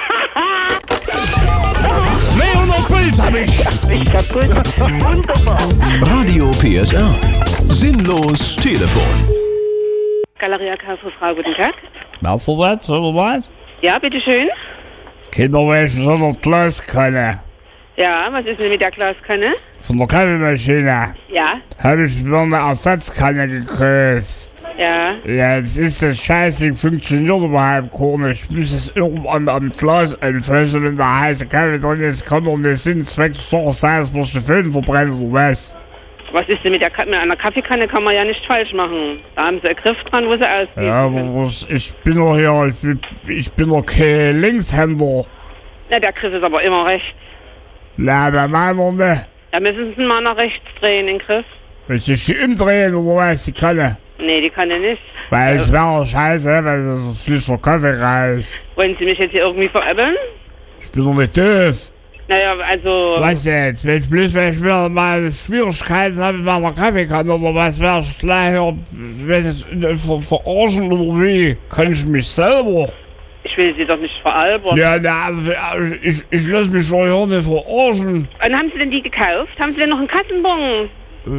zweihundert Puls hab ich. Ich kaputt. Wunderbar. Radio P S R. Sinnlos Telefon. Galeria Kaufhof, Frau, guten Tag. Na, für was, oder was? Ja, bitteschön. Kinderwäsche so eine Glaskanne. Ja, was ist denn mit der Glaskanne? Von der Kaffeemaschine. Ja, Habe ich mir eine Ersatzkanne gekauft. ja. Ja, jetzt ist das Scheißding funktioniert überhaupt gar nicht. Ich muss es irgendwann am Glas anfassen, wenn der heiße Kaffee drin ist. Kann doch nicht Sinn, Zweck, doch sein, dass man die Föhn verbrennt oder was? Was ist denn mit, der Ka mit einer Kaffeekanne? Kann man ja nicht falsch machen. Da haben sie einen Griff dran, wo sie ausgießen Ja, aber können. was, ich bin doch hier, ich bin, ich bin doch kein Linkshänder. Na, der Griff ist aber immer rechts. Na, bei meiner nicht. Da müssen sie mal nach rechts drehen, den Griff. Willst du dich umdrehen oder was, die Kanne? Nee, die kann er nicht. Weil es Äh, wäre scheiße, weil das frischer Kaffee raus. Wollen Sie mich jetzt hier irgendwie veräppeln? Ich bin doch nicht doof. Naja, also... Was jetzt? Wenn ich bloß, wenn ich wieder mal Schwierigkeiten habe mit meiner Kaffeekanne oder was, wär ich gleich hier, wenn ich ver verarschen oder wie? Kann ich mich selber? Ich will Sie doch nicht veralbern. Ja, na, ich, ich lass mich doch hier nicht verarschen. Wann haben Sie denn die gekauft? Haben Sie denn noch einen Kassenbon?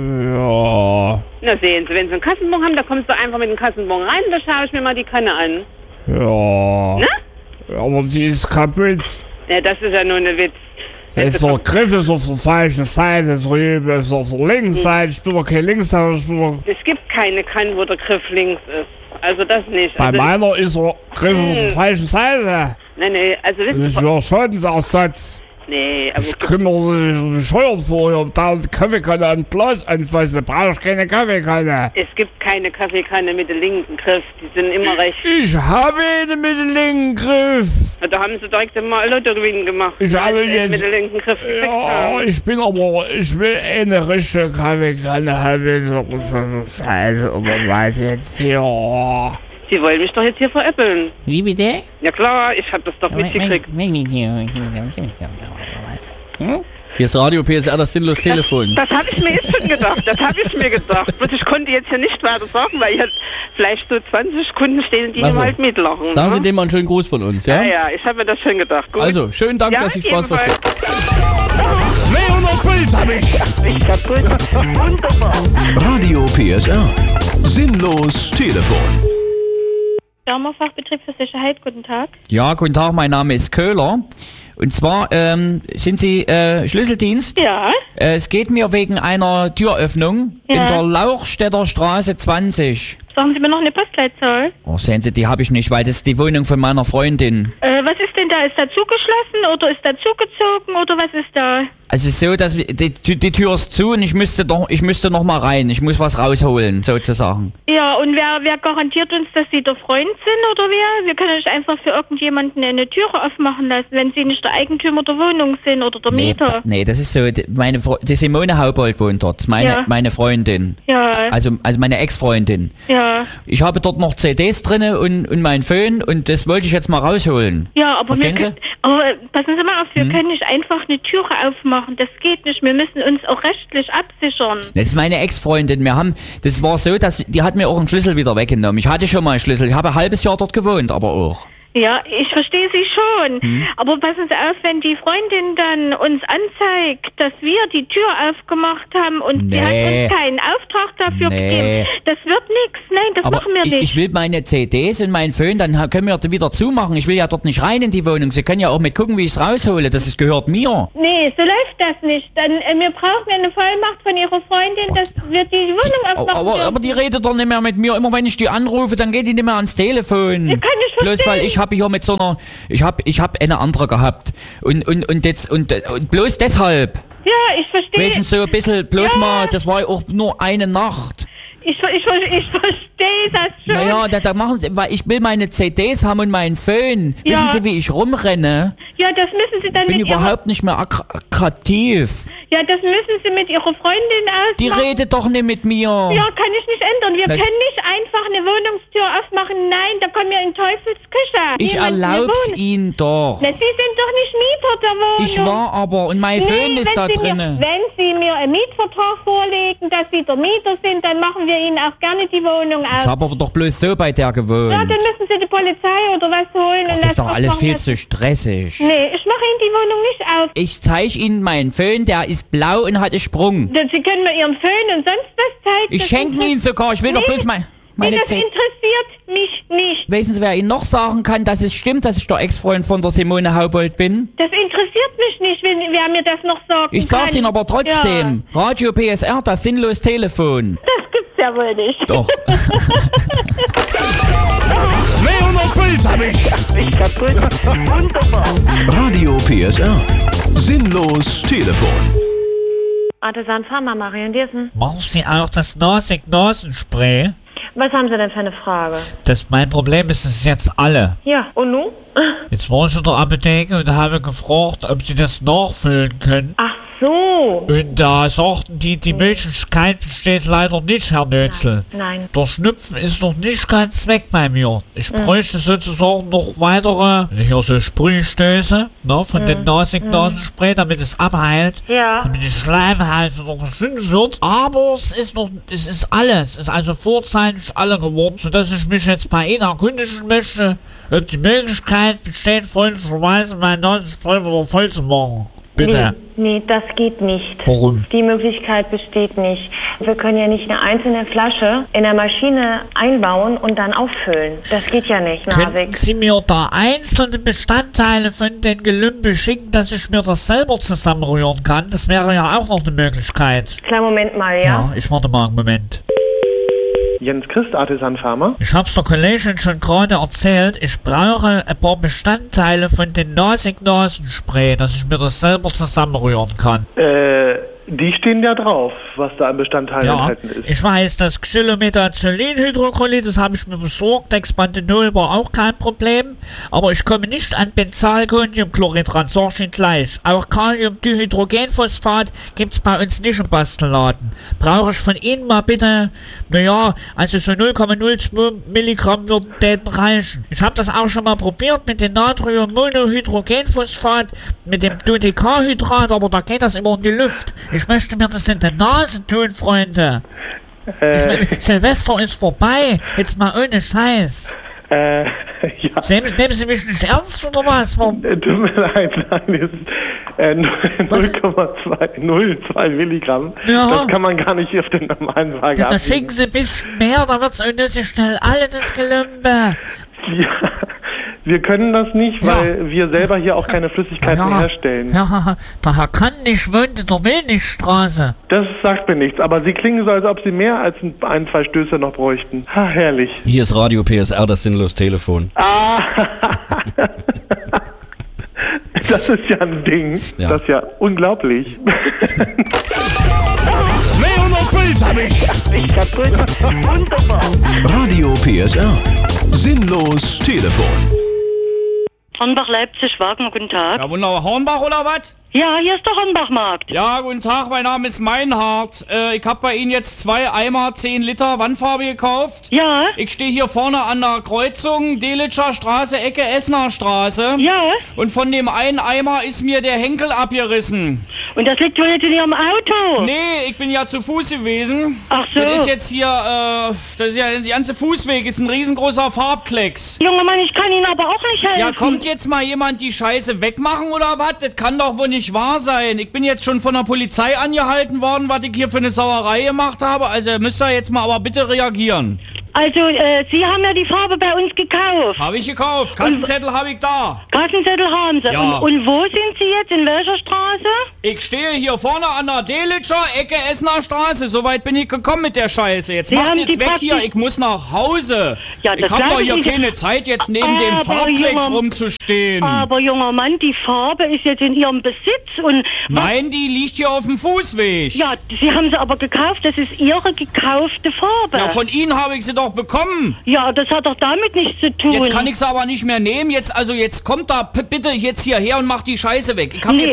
Ja, Na sehen Sie, wenn Sie einen Kassenbon haben, da kommst du einfach mit dem Kassenbon rein, da schaue ich mir mal die Kanne an. ja. Ne? Aber die ist kaputt. Ja, das ist ja nur eine Witz. Der ist der Griff ist auf der falschen Seite drüben, ist auf der linken Seite. Ich bin doch kein Linkshänder, ich bin doch... Es gibt keine Kanne, wo der Griff links ist. Also das nicht. Bei also, meiner ist der Griff auf der Hm. falschen Seite. Nee, nee, also wissen Das ist Sie... ja Schadensersatz. Nee, aber... Ich komme mir so bescheuert vor, ja, da die Kaffeekanne am Glas anfassen, da brauche ich keine Kaffeekanne. Es gibt keine Kaffeekanne mit dem linken Griff, die sind immer rechts. Ich habe eine mit dem linken Griff. Da haben sie direkt immer Lottogewinn gemacht. Ich weil habe sie es jetzt- mit dem linken Griff gekriegt Ja, haben. ich bin aber, ich will eine richtige Kaffeekanne haben, so, so Scheiße, oder was jetzt hier. Sie wollen mich doch jetzt hier veräppeln. Wie bitte? Ja klar, ich hab das doch mitgekriegt. Hm? Hier ist Radio P S R, das Sinnlos Telefon. Das habe ich mir jetzt schon gedacht, das habe ich mir gedacht. Und ich konnte jetzt hier nicht weiter sagen, weil hier vielleicht so zwanzig Kunden stehen, die Also, hier halt mitlachen. Sagen ne? Sie dem mal einen schönen Gruß von uns, ja? Ja, ja, ich habe mir das schon gedacht. Gut. Also, schönen Dank, ja, dass Sie Spaß jedenfalls. verstehen. zweihundert Puls hab ich. Ich kaputt. Wunderbar. Radio P S R. Sinnlos Telefon. Fachbetrieb für Sicherheit, guten Tag. Ja, guten Tag, mein Name ist Köhler. Und zwar ähm, sind Sie äh, Schlüsseldienst? Ja. Äh, es geht mir wegen einer Türöffnung Ja. in der Lauchstädter Straße zwanzig. Sagen Sie mir noch eine Postleitzahl. Oh, sehen Sie, die habe ich nicht, weil das ist die Wohnung von meiner Freundin. Äh, was ist denn da? Ist da zugeschlossen oder ist da zugezogen oder was ist da? Also so, dass wir, die, die Tür ist zu und ich müsste doch, ich müsste noch mal rein. Ich muss was rausholen, sozusagen. Ja, und wer, wer garantiert uns, dass Sie der Freund sind oder wer? Wir können nicht einfach für irgendjemanden eine Türe aufmachen lassen, wenn Sie nicht der Eigentümer der Wohnung sind oder der Nee, Mieter. nee, das ist so, die- meine, Fre- die Simone Haubold wohnt dort, meine, Ja. meine Freundin. Ja. Also, also meine Ex-Freundin. Ja. Ich habe dort noch C Ds drinne und, und mein Phone und das wollte ich jetzt mal rausholen. Ja, aber, wir Verstehen Sie? können, aber passen Sie mal auf, wir Hm? können nicht einfach eine Türe aufmachen. Das geht nicht. Wir müssen uns auch rechtlich absichern. Das ist meine Ex-Freundin. Wir haben, das war so, dass die hat mir auch einen Schlüssel wieder weggenommen. Ich hatte schon mal einen Schlüssel. Ich habe ein halbes Jahr dort gewohnt, aber auch. Ja, ich verstehe Sie schon. Hm? Aber passen Sie auf, wenn die Freundin dann uns anzeigt, dass wir die Tür aufgemacht haben und sie hat Nee. uns keinen Auftrag dafür Nee. gegeben, das wird nichts. Nein, das Aber machen wir ich, nicht. ich will meine C Ds und mein Phone, dann ha- können wir die wieder zumachen. Ich will ja dort nicht rein in die Wohnung. Sie können ja auch mit gucken, wie ich es raushole. Das ist, gehört mir. Nee, so läuft das nicht. Dann, äh, wir brauchen eine Vollmacht von Ihrer Freundin, dass wir die Wohnung aufmachen Aber, dürfen. aber die redet doch nicht mehr mit mir. Immer wenn ich die anrufe, dann geht die nicht mehr ans Telefon. Ich kann nicht Bloß verstehen. weil ich habe hier mit so einer, ich habe ich hab eine andere gehabt. Und, und, und jetzt, und, und bloß deshalb. Ja, ich verstehe. Wenigstens so ein bisschen, bloß Ja. mal, das war auch nur eine Nacht. Ich, ver- ich, ver- ich verstehe das schon. Naja, da, da machen sie, weil ich will meine C Ds haben und meinen Phone. Ja. Wissen Sie, wie ich rumrenne? Ja, das müssen Sie dann Ich bin mit Ihrer... überhaupt nicht mehr ak- attraktiv. Ja, das müssen Sie mit Ihrer Freundin ausmachen. Die redet doch nicht mit mir. Ja, kann ich nicht ändern. Wir Das- können nicht einfach eine Wohnungstür aufmachen. Nein, da kommen wir in Teufelsküche. Ich Niemand eine erlaub's Wohnung- Ihnen doch. Na, Sie sind doch nicht Mieter der Wohnung. Ich war aber und mein Nee, Phone ist wenn da Sie mir, drinne. Wenn Sie mir einen Mietvertrag vorlegen, dass Sie der Mieter sind, dann machen wir Ihnen auch gerne die Wohnung Ich auf. habe aber doch bloß so bei der gewohnt. Ja, dann müssen Sie die Polizei oder was holen. Ach, und das ist doch alles aufmachen viel lassen. zu stressig. Nee, ich mache Ihnen die Wohnung nicht auf. Ich zeige Ihnen meinen Phone, der ist blau und hat einen Sprung. Sie können mir Ihren Föhn und sonst was zeigen. Ich Das schenke interess- ihn sogar. Ich will doch Nee, bloß mein, nee, meine das C interessiert mich nicht. Wissen Sie, wer Ihnen noch sagen kann, dass es stimmt, dass ich der Ex-Freund von der Simone Haubold bin? Das interessiert mich nicht, wenn wer mir das noch sagen Ich kann. sag's Ihnen aber trotzdem. Radio P S R, das sinnlos Telefon. Das gibt's ja wohl nicht. Doch. zweihundert Puls hab ich. Ich kaputt. Wunderbar. Radio P S R. Sinnlos Telefon. Artisan Pharma, Marion Diersen. Brauchen Sie auch das Nasenspray? Was haben Sie denn für eine Frage? Das mein Problem ist es jetzt alle. Ja, und nun? Jetzt war ich in der Apotheke und habe gefragt, ob Sie das nachfüllen können. Ach so. Und da sagten die, die Möglichkeit besteht leider nicht, Herr Nötzel. Nein. Der Schnupfen ist noch nicht ganz weg bei mir. Ich Mhm. bräuchte sozusagen noch weitere, hier so Sprühstöße, ne, von Mhm. den Nasig-Nasenspray, damit es abheilt. Ja. Damit die Schleimhaut wieder gesund wird. Aber es ist noch, es ist alles. Es ist also vorzeitig alle geworden, sodass ich mich jetzt bei Ihnen erkundigen möchte, ob die Möglichkeit besteht, freundlicherweise mein Nasenspray wieder voll zu machen. Bitte. Nee, nee, das geht nicht. Warum? Die Möglichkeit besteht nicht. Wir können ja nicht eine einzelne Flasche in der Maschine einbauen und dann auffüllen. Das geht ja nicht, Könnten Narvik. Sie mir da einzelne Bestandteile von den Gelümpe schicken, dass ich mir das selber zusammenrühren kann? Das wäre ja auch noch eine Möglichkeit. Kleinen Moment mal, ja? Ja, ich warte mal einen Moment. Jens Christ, Artisan Pharma. Ich hab's der Kollegin schon gerade erzählt, ich brauche ein paar Bestandteile von den Nasig-Nasenspray, dass ich mir das selber zusammenrühren kann. Äh, die stehen ja drauf, was da an Bestandteilen Ja, enthalten ist. ich weiß, das Xylomethazolinhydrochlorid, das habe ich mir besorgt, Dexpanthenol war auch kein Problem, aber ich komme nicht an Benzalkoniumchlorid ran, sag ich Ihnen gleich. Auch Kaliumdihydrogenphosphat gibt's bei uns nicht im Bastelladen. Brauche ich von Ihnen mal bitte, naja, also so null Komma null zwei Milligramm würden reichen. Ich habe das auch schon mal probiert mit dem Natriummonohydrogenphosphat, mit dem Dodecahydrat, aber da geht das immer in die Luft. Ich möchte mir das in die Nase tun, Freunde. Äh, Ich mein, Silvester ist vorbei. Jetzt mal ohne Scheiß. Äh, ja. Nehmen, nehmen Sie mich nicht ernst oder was? Warum? Äh, Tut mir leid, nein, es ist äh, null Komma null zwei Milligramm. Ja. Das kann man gar nicht auf den normalen Waage Ja, da abwiegen. schicken Sie ein bisschen mehr, da wird's unnötig schnell alle das Gelümpe. Ja, wir können das nicht, weil wir selber hier auch keine Flüssigkeiten Ja. herstellen. Ja, der Herr Kann nicht wohnt in der Wilnigstraße. Das sagt mir nichts, aber Sie klingen so, als ob Sie mehr als ein, ein zwei Stöße noch bräuchten. Ha, herrlich. Hier ist Radio P S R, das sinnlos Telefon. Ah, Das ist ja ein Ding. Ja. Das ist ja unglaublich. zweihundert Bild hab ich. Ich kaputt. Wunderbar. Radio P S R. Sinnlos Telefon. Hornbach, Leipzig, Wagner, guten Tag. Ja, wunderbar. Hornbach oder was? Ja, hier ist der Hornbachmarkt. Ja, guten Tag, mein Name ist Meinhardt. Äh, ich habe bei Ihnen jetzt zwei Eimer zehn Liter Wandfarbe gekauft. Ja. Ich stehe hier vorne an der Kreuzung, Delitscher Straße, Ecke Essener Straße. Ja. Und von dem einen Eimer ist mir der Henkel abgerissen. Und das liegt wohl jetzt in Ihrem Auto? Nee, ich bin ja zu Fuß gewesen. Ach so. Das ist jetzt hier, äh, das ist ja, der ganze Fußweg ist ein riesengroßer Farbklecks. Junger Mann, ich kann Ihnen aber auch nicht helfen. Ja, kommt jetzt mal jemand die Scheiße wegmachen oder was? Das kann doch wohl nicht wahr sein. Ich bin jetzt schon von der Polizei angehalten worden, was ich hier für eine Sauerei gemacht habe. Also müsst ihr jetzt mal aber bitte reagieren. Also, äh, Sie haben ja die Farbe bei uns gekauft. Habe ich gekauft. Kassenzettel habe ich da. Kassenzettel haben Sie. Ja. Und, und wo sind Sie jetzt? In welcher Straße? Ich stehe hier vorne an der Delitscher Ecke Essener Straße. Soweit bin ich gekommen mit der Scheiße. Jetzt Sie macht haben jetzt die weg praktisch- hier. Ich muss nach Hause. Ja, ich das habe doch glaube hier ich nicht. keine Zeit, jetzt neben Aber, dem Farbklecks junger- rumzustehen. Aber, junger Mann, die Farbe ist jetzt in Ihrem Besitz und... Nein, die liegt hier auf dem Fußweg. Ja, Sie haben sie aber gekauft. Das ist Ihre gekaufte Farbe. Ja, von Ihnen habe ich sie doch bekommen. Ja, das hat doch damit nichts zu tun. Jetzt kann ich sie aber nicht mehr nehmen. Jetzt, also jetzt kommt da p- bitte jetzt hierher und macht die Scheiße weg. Ich habe Nee. jetzt